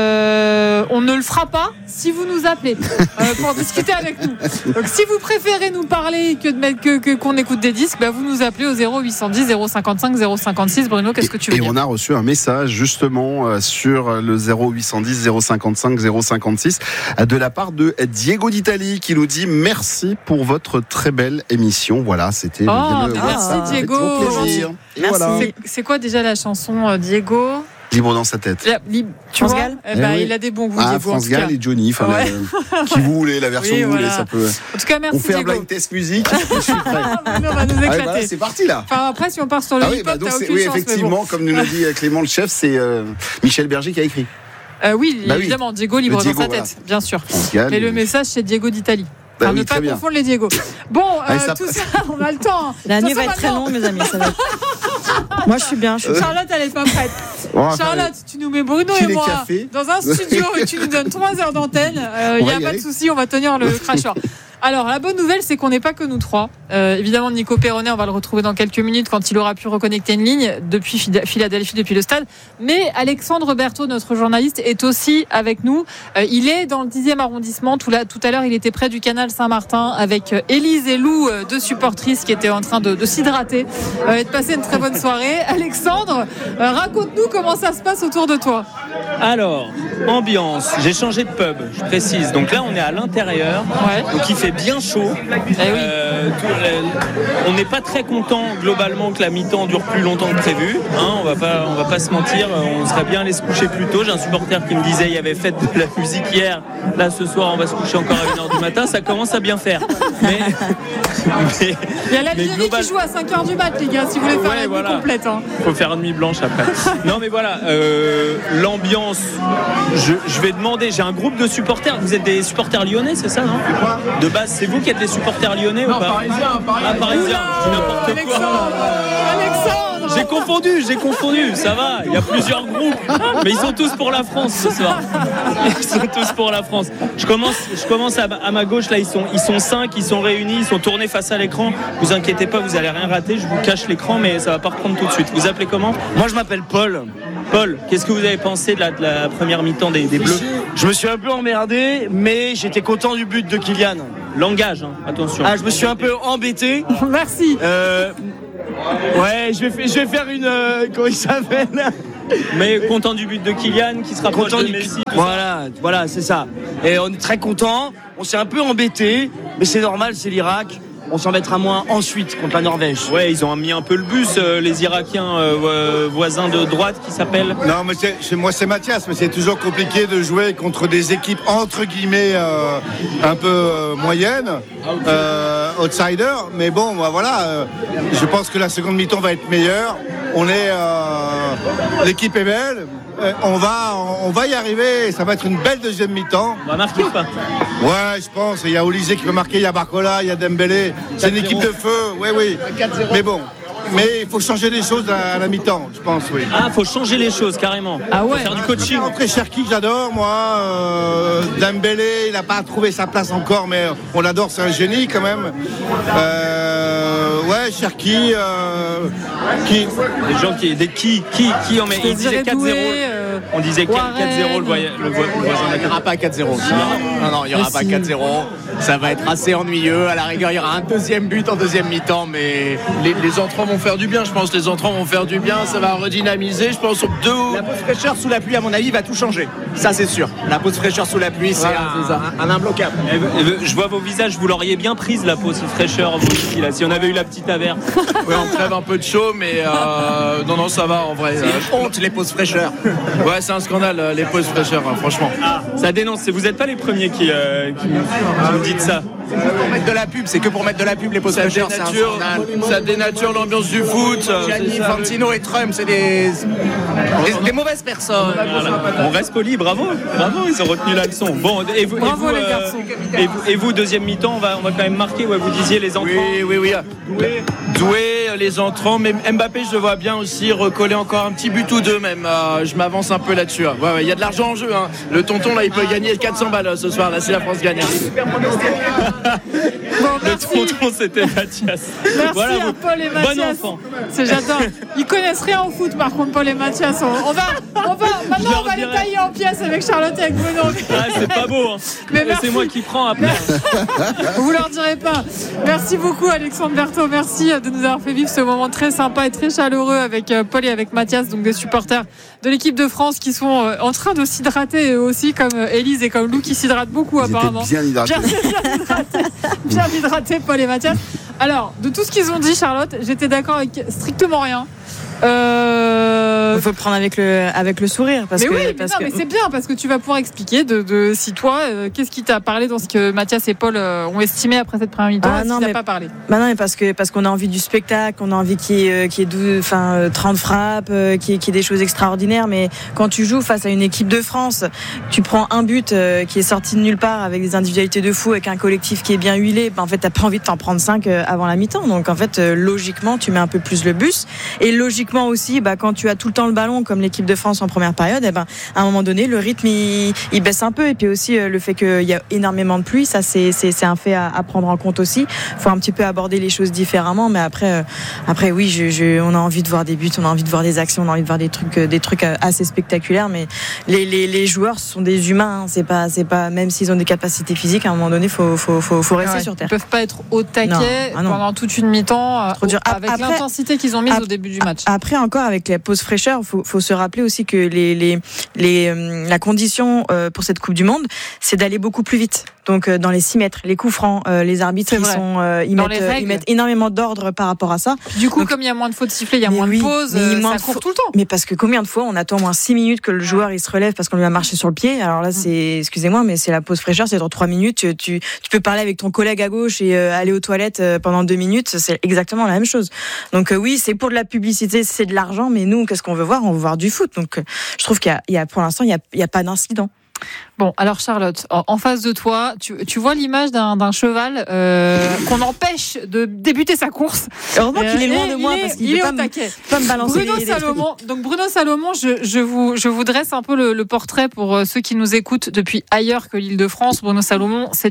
on ne le fera pas si vous nous appelez pour discuter avec nous. Donc si vous préférez nous parler qu'on écoute des disques, vous nous appelez au 0810 055 056. Bruno, qu'est-ce que tu veux dire ? Et on a reçu un message justement sur le 0810 055 056 de la part de Diego d'Italie qui nous dit merci pour votre très belle émission. Voilà, c'était merci Diego. Plaisir. Merci. Voilà. C'est quoi déjà la chanson, Diego ? Libre dans sa tête. France Gall. Il a des bons goûts, Diego. France Gall et Johnny. Qui vous voulez, la version que vous voulez, ça peut. En tout cas, merci. On fait Diego. un blind test musique. Je suis prêt. On va nous éclater. C'est parti là. Enfin, après, si on part sur le hip-hop, t'as aucune chance. Oui, effectivement, comme nous l'a dit Clément le chef, c'est Michel Berger qui a écrit. Oui, évidemment, Diego libre dans sa tête, bien sûr. Mais le message, c'est Diego d'Italie. Ne pas confondre les Diego. Bon, tout ça, on a le temps. La nuit va être très longue, mes amis. Ça va. Moi, je suis bien. Charlotte, elle est pas prête. Charlotte, tu nous mets Bruno et moi dans un studio et tu nous donnes 3 heures d'antenne. Il n'y a pas de souci, on va tenir le crachoir. Alors, la bonne nouvelle, c'est qu'on n'est pas que nous trois. Évidemment, Nico Perronnet, on va le retrouver dans quelques minutes quand il aura pu reconnecter une ligne depuis Philadelphie, depuis le stade. Mais Alexandre Berthaud, notre journaliste, est aussi avec nous. Il est dans le 10e arrondissement. Tout à l'heure, il était près du canal Saint-Martin avec Élise et Lou, deux supportrices qui étaient en train de s'hydrater et de passer une très bonne soirée. Alexandre, raconte-nous comment ça se passe autour de toi. Alors, ambiance, j'ai changé de pub, je précise. Donc là, on est à l'intérieur, donc il fait bien chaud. On n'est pas très content globalement que la mi-temps dure plus longtemps que prévu. On va pas se mentir, on serait bien allé se coucher plus tôt. J'ai un supporter qui me disait il y avait fête de la musique hier. Là, ce soir, on va se coucher encore à 1h du matin. Ça commence à bien faire. Mais il y a l'Algérie qui joue à 5h du mat, les gars, si vous voulez faire la nuit complète. Il faut faire une nuit blanche après. Non, mais voilà, l'ambiance, je vais demander, j'ai un groupe de supporters. Vous êtes des supporters lyonnais, c'est ça, non ? De base, c'est vous qui êtes des supporters lyonnais ou pas ? Parisien, je dis n'importe quoi. Alexandre, J'ai confondu, ça va, il y a plusieurs groupes, mais ils sont tous pour la France ce soir. Ils sont tous pour la France. Je commence à ma gauche, là, ils sont 5, ils sont réunis, ils sont tournés face à l'écran. Vous inquiétez pas, vous allez rien rater, je vous cache l'écran, mais ça va pas reprendre tout de suite. Vous appelez comment ? Moi, je m'appelle Paul. Paul, qu'est-ce que vous avez pensé de la première mi-temps des Bleus ? Je me suis un peu emmerdé, mais j'étais content du but de Kylian. Langage, attention. Je me suis un peu embêté. Merci. Ouais, je vais faire une... comment il s'appelle ? Mais content du but de Kylian qui se rapproche de Messi. Voilà, c'est ça. Et on est très content. On s'est un peu embêté, mais c'est normal, c'est l'Irak. On s'en mettra moins ensuite contre la Norvège. Ouais, ils ont mis un peu le bus, les Irakiens voisins de droite qui s'appellent. Non, mais moi c'est Mathias, mais c'est toujours compliqué de jouer contre des équipes entre guillemets un peu moyennes, outsiders. Mais bon, voilà, je pense que la seconde mi-temps va être meilleure. L'équipe est belle. On va y arriver, ça va être une belle deuxième mi-temps. On va marquer ou pas ? Ouais, je pense. Il y a Olysée qui peut marquer, il y a Barcola, il y a Dembélé. C'est une équipe de feu, oui. Mais bon, il faut changer les choses à la mi-temps, je pense, oui. Ah, il faut changer les choses, carrément. Ah ouais. Faut faire du coaching. Après Cherki, j'adore, moi. Dembélé, il n'a pas trouvé sa place encore, mais on l'adore, c'est un génie quand même. Cherki, qui les gens qui on met, il disait 4-0. On disait 4-0 le voisin. Il n'y aura pas 4-0. Non, il n'y aura pas 4-0. Ça va être assez ennuyeux. À la rigueur, il y aura un deuxième but en deuxième mi-temps, mais les entrants vont faire du bien. Je pense les entrants vont faire du bien. Ça va redynamiser. Je pense la pause fraîcheur sous la pluie, à mon avis, va tout changer. Ça, c'est sûr. La pause fraîcheur sous la pluie, c'est un imbloquable. Je vois vos visages. Vous l'auriez bien prise la pause fraîcheur vous aussi, là, si on avait eu la petite averse. Oui, on crève un peu de chaud, mais non, ça va en vrai. C'est honte les pauses fraîcheurs. Ouais, c'est un scandale les pauses fraîcheurs, franchement. Ça dénonce. Vous n'êtes pas les premiers qui me dites ça. C'est que pour mettre de la pub les pauses fraîcheurs. Ça dénature l'ambiance du foot. Gianni, Fantino et Trump, c'est des mauvaises personnes. On reste poli, bravo, ils ont retenu la leçon. Bon, bravo les garçons. Et vous, deuxième mi-temps, on va quand même marquer. Ouais, vous disiez les entrants. Oui. Doué, les entrants, mais Mbappé, je le vois bien aussi recoller encore un petit but ou deux même. Je m'avance un peu là-dessus. Ouais, il y a de l'argent en jeu. Le tonton là, il peut gagner 400 balles ce soir. Là, si la France gagne. Le tonton, c'était Mathias. Merci à Paul et Mathias. Bon enfant. J'adore. Ils connaissent rien au foot, par contre, Paul et Mathias. Maintenant, on va les tailler en pièces avec Charlotte et avec Bruno. C'est pas beau. Mais c'est moi qui prends après. Vous leur direz pas. Merci beaucoup, Alexandre Berthaud. Merci de nous avoir fait vivre ce moment très sympa et très chaleureux avec Paul et avec Mathias, donc des supporters de l'équipe de France qui sont en train de s'hydrater aussi, comme Élise et comme Lou qui s'hydratent beaucoup apparemment. Bien hydratés. Bien hydratés, Paul et Mathias. Alors, de tout ce qu'ils ont dit, Charlotte, j'étais d'accord avec strictement rien. Il faut prendre avec le sourire parce mais c'est bien parce que tu vas pouvoir expliquer de si toi qu'est-ce qui t'a parlé dans ce que Mathias et Paul ont estimé après cette première mi-temps. Si t'as pas parlé. Non, mais parce qu'on a envie du spectacle, on a envie qu'il y ait 30 frappes, qu'il y ait des choses extraordinaires. Mais quand tu joues face à une équipe de France, tu prends un but qui est sorti de nulle part avec des individualités de fou, avec un collectif qui est bien huilé. En fait, t'as pas envie de t'en prendre 5 avant la mi-temps. Donc en fait, logiquement, tu mets un peu plus le bus et logiquement physiquement aussi, quand tu as tout le temps le ballon comme l'équipe de France en première période, à un moment donné le rythme il baisse un peu, et puis aussi le fait qu'il y a énormément de pluie, ça c'est un fait à prendre en compte aussi. Faut un petit peu aborder les choses différemment, mais après oui, on a envie de voir des buts, on a envie de voir des actions, on a envie de voir des trucs assez spectaculaires, mais les joueurs sont des humains, c'est pas même s'ils ont des capacités physiques, à un moment donné faut rester sur terre. Ils peuvent pas être au taquet pendant toute une mi-temps avec l'intensité qu'ils ont mise au début du match. Après encore, avec la pause fraîcheur, faut se rappeler aussi que la condition pour cette Coupe du Monde, c'est d'aller beaucoup plus vite. Donc dans les 6 mètres, les coups francs, les arbitres ils mettent énormément d'ordre par rapport à ça. Du coup, comme il y a moins de fautes sifflées, il y a moins de pauses, ça court tout le temps. Mais parce que combien de fois on attend moins 6 minutes que le joueur il se relève parce qu'on lui a marché sur le pied. Alors là excusez-moi, mais c'est la pause fraîcheur, c'est dans 3 minutes, tu peux parler avec ton collègue à gauche et aller aux toilettes pendant 2 minutes, c'est exactement la même chose. Donc oui, c'est pour de la publicité, c'est de l'argent, mais nous, qu'est-ce qu'on veut voir ? On veut voir du foot. Donc je trouve qu'il y a pour l'instant, il y a pas d'incident. Bon, alors Charlotte, en face de toi, tu vois l'image d'un cheval qu'on empêche de débuter sa course. Heureusement qu'il est loin de moi parce qu'il peut pas me balancer. Bruno Salomon, je vous dresse un peu le portrait pour ceux qui nous écoutent depuis ailleurs que l'Île-de-France. Bruno Salomon, c'est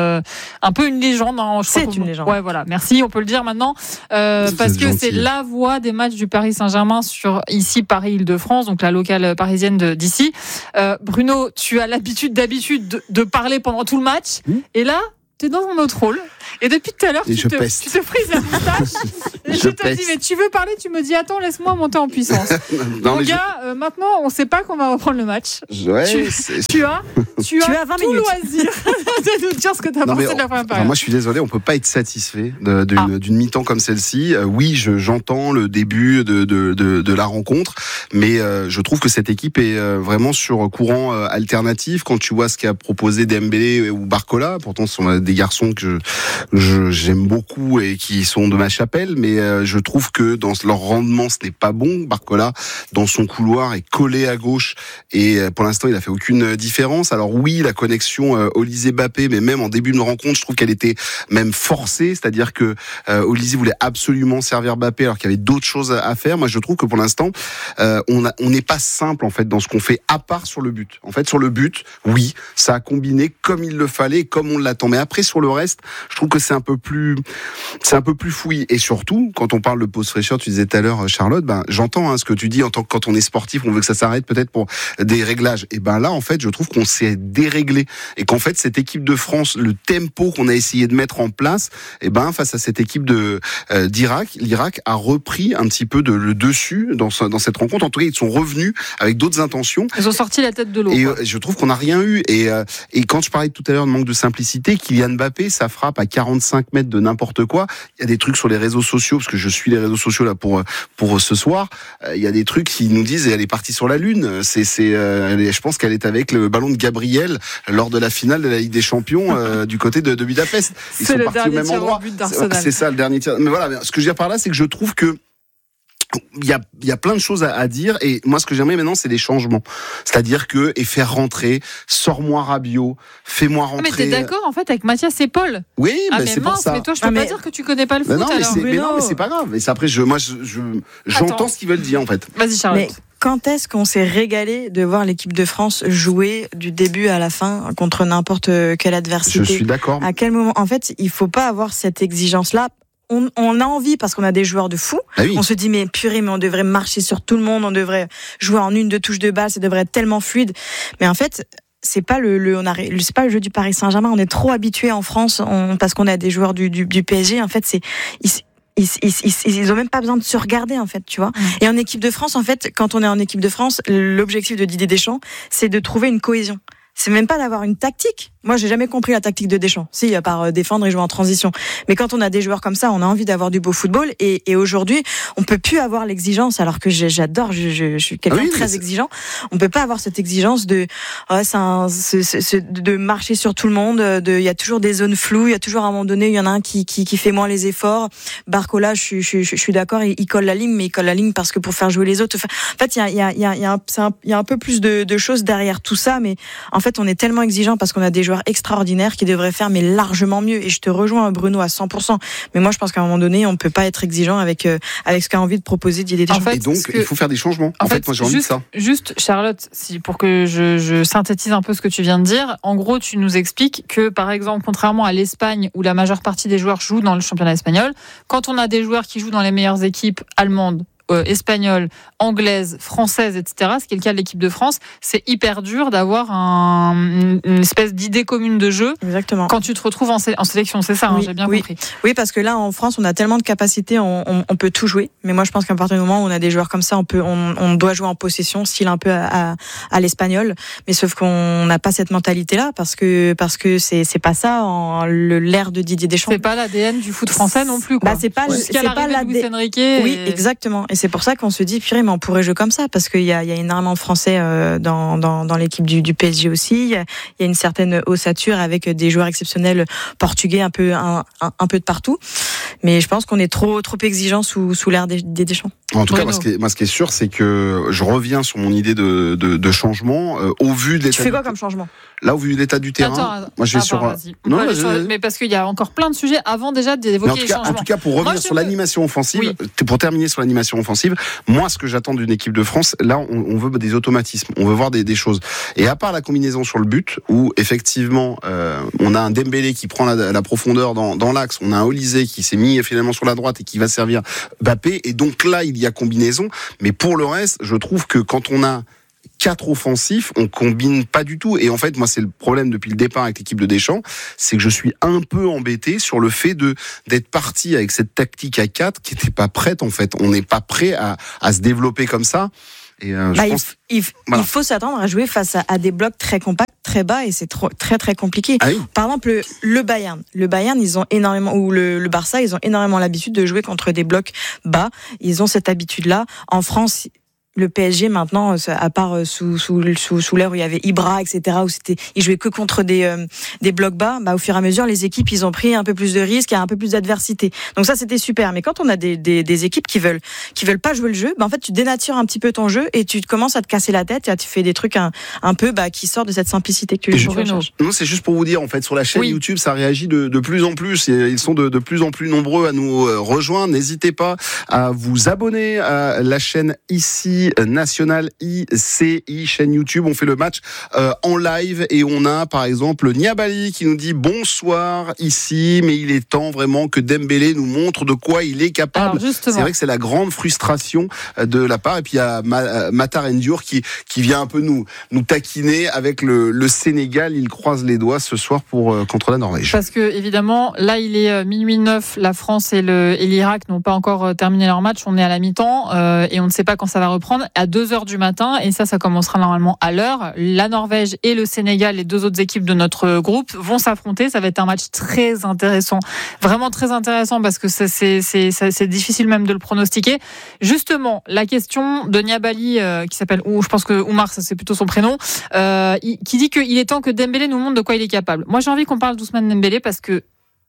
un peu une légende. C'est une légende. Ouais, voilà. Merci, on peut le dire maintenant parce que c'est la voix des matchs du Paris Saint-Germain sur ici Paris-Île-de-France, donc la locale parisienne d'ici. Bruno, tu as d'habitude de parler pendant tout le match, et là t'es dans un autre rôle, et depuis tout à l'heure tu te frises la moustache et je te dis mais tu veux parler, tu me dis attends, laisse-moi monter en puissance. Mon gars, maintenant on sait pas qu'on va reprendre le match. Tu as 20 tout loisir de nous dire ce que tu as pensé de la première période. Moi je suis désolé, on peut pas être satisfait d'une mi-temps comme celle-ci. Oui, j'entends le début de la rencontre, mais je trouve que cette équipe est vraiment sur courant alternatif. Quand tu vois ce qu'a proposé Dembélé ou Barcola, pourtant ce sont des garçons que j'aime beaucoup et qui sont de ma chapelle, mais je trouve que dans leur rendement ce n'est pas bon. Barcola dans son couloir est collé à gauche et pour l'instant il a fait aucune différence. Alors oui, la connexion Olysée-Mbappé, mais même en début de rencontre je trouve qu'elle était même forcée, c'est-à-dire que Olysée voulait absolument servir Mbappé alors qu'il y avait d'autres choses à faire. Moi je trouve que pour l'instant on n'est pas simple en fait dans ce qu'on fait, à part sur le but. En fait sur le but, oui, ça a combiné comme il le fallait, comme on l'attend, mais après sur le reste je trouve que c'est un peu plus fouillis. Et surtout quand on parle de pause fraîcheur, tu disais tout à l'heure Charlotte, j'entends ce que tu dis en tant que quand on est sportif on veut que ça s'arrête peut-être pour des réglages, et là en fait je trouve qu'on s'est déréglé et qu'en fait cette équipe de France, le tempo qu'on a essayé de mettre en place, face à cette équipe d'Irak, l'Irak a repris un petit peu le dessus dans cette rencontre. En tout cas ils sont revenus avec d'autres intentions, ils ont sorti la tête de l'eau, et je trouve qu'on n'a rien eu, et quand je parlais tout à l'heure de manque de simplicité, Kylian Mbappé, ça frappe à 45 mètres de n'importe quoi. Il y a des trucs sur les réseaux sociaux, parce que je suis les réseaux sociaux là pour ce soir, il y a des trucs qui nous disent elle est partie sur la lune. Je pense qu'elle est avec le ballon de Gabriel lors de la finale de la Ligue des Champions du côté de Budapest. Ils sont partis au même endroit. C'est ça le dernier tir. Mais voilà, ce que je veux dire par là, c'est que je trouve que il y a plein de choses à dire, et moi ce que j'aimerais maintenant c'est des changements, c'est-à-dire faire rentrer, sors-moi Rabiot, fais-moi rentrer. Mais t'es d'accord en fait avec Mathias et Paul? Oui, c'est pour ça. Mais toi je peux pas dire que tu connais pas le foot. Non, mais c'est pas grave. Et après j'entends ce qu'ils veulent dire en fait. Vas-y Charlotte. Mais quand est-ce qu'on s'est régalé de voir l'équipe de France jouer du début à la fin contre n'importe quelle adversité? Je suis d'accord. À quel moment? En fait, il faut pas avoir cette exigence-là. On a envie parce qu'on a des joueurs de fous. On se dit mais purée, mais on devrait marcher sur tout le monde, on devrait jouer en 1-2 touches de balle, ça devrait être tellement fluide. Mais en fait, c'est pas c'est pas le jeu du Paris Saint-Germain. On est trop habitués en France parce qu'on a des joueurs du PSG. En fait, ils ont même pas besoin de se regarder en fait, tu vois. Et en équipe de France, en fait, quand on est en équipe de France, l'objectif de Didier Deschamps, c'est de trouver une cohésion. C'est même pas d'avoir une tactique. Moi, j'ai jamais compris la tactique de Deschamps. Si, à part défendre et jouer en transition. Mais quand on a des joueurs comme ça, on a envie d'avoir du beau football. Et aujourd'hui, on peut plus avoir l'exigence, alors que j'adore, je suis quelqu'un de très exigeant. On peut pas avoir cette exigence de marcher sur tout le monde. Il y a toujours des zones floues. Il y a toujours à un moment donné, il y en a un qui fait moins les efforts. Barcola, je suis d'accord, il colle la ligne, mais il colle la ligne parce que pour faire jouer les autres. En fait, il y a un peu plus de choses derrière tout ça. Mais en fait, fait, on est tellement exigeant parce qu'on a des joueurs extraordinaires qui devraient faire mais largement mieux. Et je te rejoins, Bruno, à 100%. Mais moi, je pense qu'à un moment donné, on ne peut pas être exigeant avec ce qu'a envie de proposer Didier Deschamps. En fait, et donc, il faut faire des changements. En fait, moi, j'ai envie de ça. Juste, Charlotte, pour que je synthétise un peu ce que tu viens de dire, en gros, tu nous expliques que, par exemple, contrairement à l'Espagne, où la majeure partie des joueurs jouent dans le championnat espagnol, quand on a des joueurs qui jouent dans les meilleures équipes allemandes, espagnole, anglaise, française, etc., ce qui est le cas de l'équipe de France, c'est hyper dur d'avoir une espèce d'idée commune de jeu. Exactement. Quand tu te retrouves en sélection, c'est ça, j'ai bien compris. Oui, parce que là, en France, on a tellement de capacités, on peut tout jouer. Mais moi, je pense qu'à partir du moment où on a des joueurs comme ça, on doit jouer en possession, style un peu à l'espagnol. Mais sauf qu'on n'a pas cette mentalité-là, parce que c'est pas ça, l'ère de Didier Deschamps. C'est pas l'ADN du foot français non plus, quoi. C'est pas Luis Enrique. Oui, exactement. Et c'est pour ça qu'on se dit, purée, mais on pourrait jouer comme ça, parce qu'il y a énormément de Français dans l'équipe du PSG aussi. Il y a une certaine ossature avec des joueurs exceptionnels portugais un peu de partout. Mais je pense qu'on est trop exigeant sous l'ère des Deschamps. En tout cas, moi, ce qui est sûr, c'est que je reviens sur mon idée de changement au vu de l'état. Tu fais quoi comme changement ? Là, au vu de l'état du terrain, moi je vais sur. Non, mais parce qu'il y a encore plein de sujets avant déjà d'évoquer les changements. En tout cas, pour revenir sur l'animation offensive, pour terminer sur l'animation offensive, moi, ce que j'attends d'une équipe de France, là, on veut des automatismes, on veut voir des choses. Et à part la combinaison sur le but, où effectivement, on a un Dembélé qui prend la profondeur dans l'axe, on a un Olysée qui s'est mis finalement sur la droite et qui va servir Mbappé, et donc là, il y a combinaison. Mais pour le reste, je trouve que quand on a 4 offensifs, on combine pas du tout. Et en fait, moi, c'est le problème depuis le départ avec l'équipe de Deschamps, c'est que je suis un peu embêté sur le fait d'être parti avec cette tactique à 4 qui n'était pas prête, en fait. On n'est pas prêt à se développer comme ça. Et il faut s'attendre à jouer face à des blocs très compacts, très bas, et c'est très très compliqué. Ah oui. Par exemple, le Bayern, ils ont énormément, ou le Barça, ils ont énormément l'habitude de jouer contre des blocs bas. Ils ont cette habitude-là. En France, le PSG maintenant, à part sous l'ère où il y avait Ibra, etc., où ils jouaient que contre des blocs bas, au fur et à mesure, les équipes, ils ont pris un peu plus de risques, il y a un peu plus d'adversité. Donc ça, c'était super. Mais quand on a des équipes qui veulent pas jouer le jeu, en fait, tu dénatures un petit peu ton jeu et tu commences à te casser la tête et tu fais des trucs un peu qui sortent de cette simplicité que tu recherches. Non, c'est juste pour vous dire, en fait, sur la chaîne YouTube, ça réagit de plus en plus. Et ils sont de plus en plus nombreux à nous rejoindre. N'hésitez pas à vous abonner à la chaîne ici nationale ICI, chaîne YouTube. On fait le match en live et on a par exemple Niabali qui nous dit bonsoir ici, mais il est temps vraiment que Dembélé nous montre de quoi il est capable. C'est vrai que c'est la grande frustration de la part. Et puis il y a Matar N'Diour qui vient un peu nous taquiner avec le Sénégal. Il croise les doigts ce soir contre la Norvège. Parce que évidemment, là il est minuit 9, la France et l'Irak n'ont pas encore terminé leur match. On est à la mi-temps et on ne sait pas quand ça va reprendre. À 2h du matin, et ça commencera normalement à l'heure. La Norvège et le Sénégal, les deux autres équipes de notre groupe, vont s'affronter. Ça va être un match très intéressant, vraiment très intéressant, parce que c'est difficile même de le pronostiquer. Justement, la question de Niabali, qui s'appelle, ou je pense que Oumar, ça c'est plutôt son prénom, qui dit qu'il est temps que Dembélé nous montre de quoi il est capable. Moi, j'ai envie qu'on parle doucement de Dembélé, parce que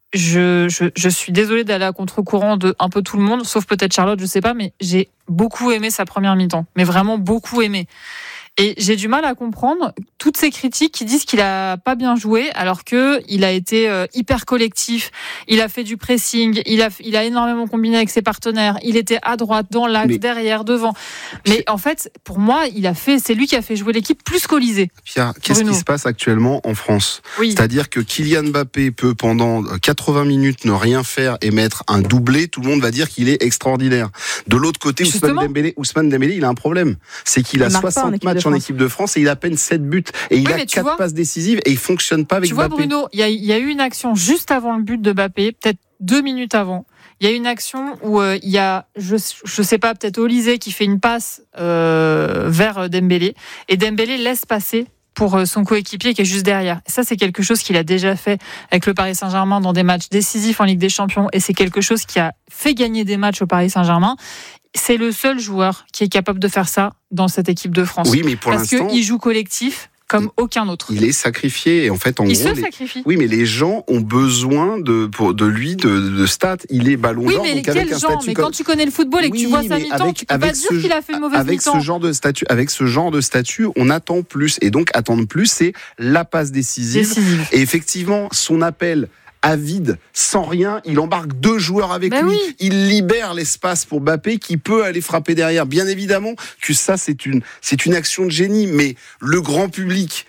je suis désolée d'aller à contre-courant de un peu tout le monde, sauf peut-être Charlotte, je sais pas, mais j'ai beaucoup aimé sa première mi-temps, mais vraiment beaucoup aimé. Et j'ai du mal à comprendre toutes ces critiques qui disent qu'il a pas bien joué, alors que il a été hyper collectif, il a fait du pressing, il a énormément combiné avec ses partenaires, il était à droite, dans l'axe, derrière, devant. Mais en fait, pour moi, c'est lui qui a fait jouer l'équipe plus qu'Olysée. Pierre, qu'est-ce qui se passe actuellement en France ? Oui. C'est-à-dire que Kylian Mbappé peut pendant 80 minutes ne rien faire et mettre un doublé, tout le monde va dire qu'il est extraordinaire. De l'autre côté, Ousmane Dembélé, il a un problème. C'est qu'il a 60 matchs en équipe de France et il a à peine 7 buts et il a 4 passes décisives et il fonctionne pas avec Mbappé. Tu vois, Bruno, il y a eu une action juste avant le but de Mbappé, peut-être 2 minutes avant. Il y a une action où il y a, je sais pas, peut-être Olysée qui fait une passe vers Dembélé, et Dembélé laisse passer pour son coéquipier qui est juste derrière. Et ça, c'est quelque chose qu'il a déjà fait avec le Paris Saint-Germain dans des matchs décisifs en Ligue des Champions, et c'est quelque chose qui a fait gagner des matchs au Paris Saint-Germain. C'est le seul joueur qui est capable de faire ça dans cette équipe de France. Oui, mais pour parce qu'il joue collectif. comme aucun autre. Il est sacrifié et en fait, il se sacrifie. Oui, mais les gens ont besoin de lui de stats. Il est ballon d'or. Oui, mais donc avec un statut mais quand tu connais le football et que tu vois sa mi-temps, tu peux pas dire qu'il a fait une mauvaise mi-temps. Avec ce genre de statut, on attend plus. Et donc, attendre plus, c'est la passe décisive. Et effectivement, son appel à vide, sans rien, il embarque 2 joueurs avec lui. Oui. Il libère l'espace pour Mbappé qui peut aller frapper derrière. Bien évidemment que ça, c'est une action de génie. Mais le grand public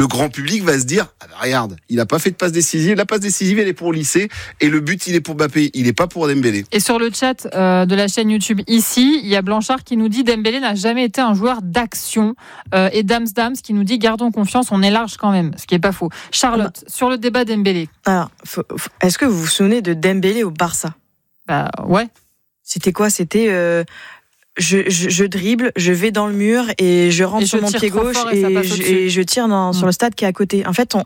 va se dire, ah bah regarde, il n'a pas fait de passe décisive. La passe décisive, elle est pour Olysée. Et le but, il est pour Mbappé. Il n'est pas pour Dembélé. Et sur le chat de la chaîne YouTube ici, il y a Blanchard qui nous dit Dembélé n'a jamais été un joueur d'action. Et Dams qui nous dit gardons confiance, on est large quand même. Ce qui n'est pas faux. Charlotte, sur le débat Dembélé. Alors, est-ce que vous vous souvenez de Dembélé au Barça ? Bah ouais. C'était quoi ? C'était... Je dribble, je vais dans le mur et je rentre sur mon pied gauche et je tire sur le stade qui est à côté. En fait,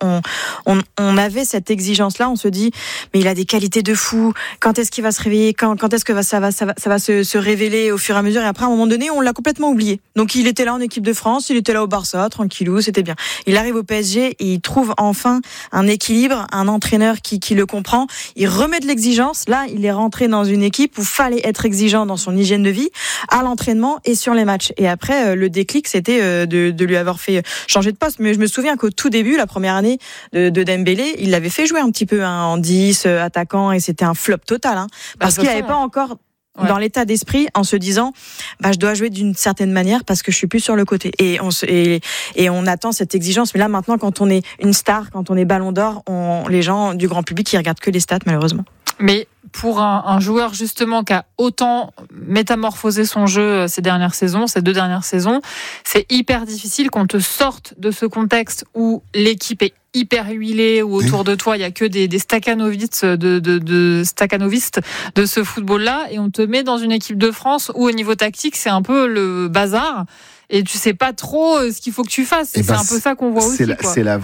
on avait cette exigence-là. On se dit, mais il a des qualités de fou. Quand est-ce qu'il va se réveiller ? Quand est-ce que ça va se révéler au fur et à mesure ? Et après, à un moment donné, on l'a complètement oublié. Donc, il était là en équipe de France, il était là au Barça, tranquillou, c'était bien. Il arrive au PSG et il trouve enfin un équilibre, un entraîneur qui le comprend. Il remet de l'exigence. Là, il est rentré dans une équipe où fallait être exigeant dans son hygiène de vie, à l'entraînement et sur les matchs. Et après, le déclic, c'était de lui avoir fait changer de poste. Mais je me souviens qu'au tout début, la première année de Dembélé, il l'avait fait jouer un petit peu en 10, attaquant, et c'était un flop total. Parce qu'il n'avait pas encore dans l'état d'esprit en se disant je dois jouer d'une certaine manière parce que je suis plus sur le côté. Et on attend cette exigence. Mais là, maintenant, quand on est une star, quand on est ballon d'or, les gens du grand public, ils regardent que les stats, malheureusement. Mais pour un joueur justement qui a autant métamorphosé son jeu ces 2 dernières saisons, c'est hyper difficile qu'on te sorte de ce contexte où l'équipe est hyper huilée, où autour de toi il y a que des staccanovistes de ce football-là, et on te met dans une équipe de France où au niveau tactique c'est un peu le bazar et tu sais pas trop ce qu'il faut que tu fasses. C'est un peu ça qu'on voit aussi. C'est la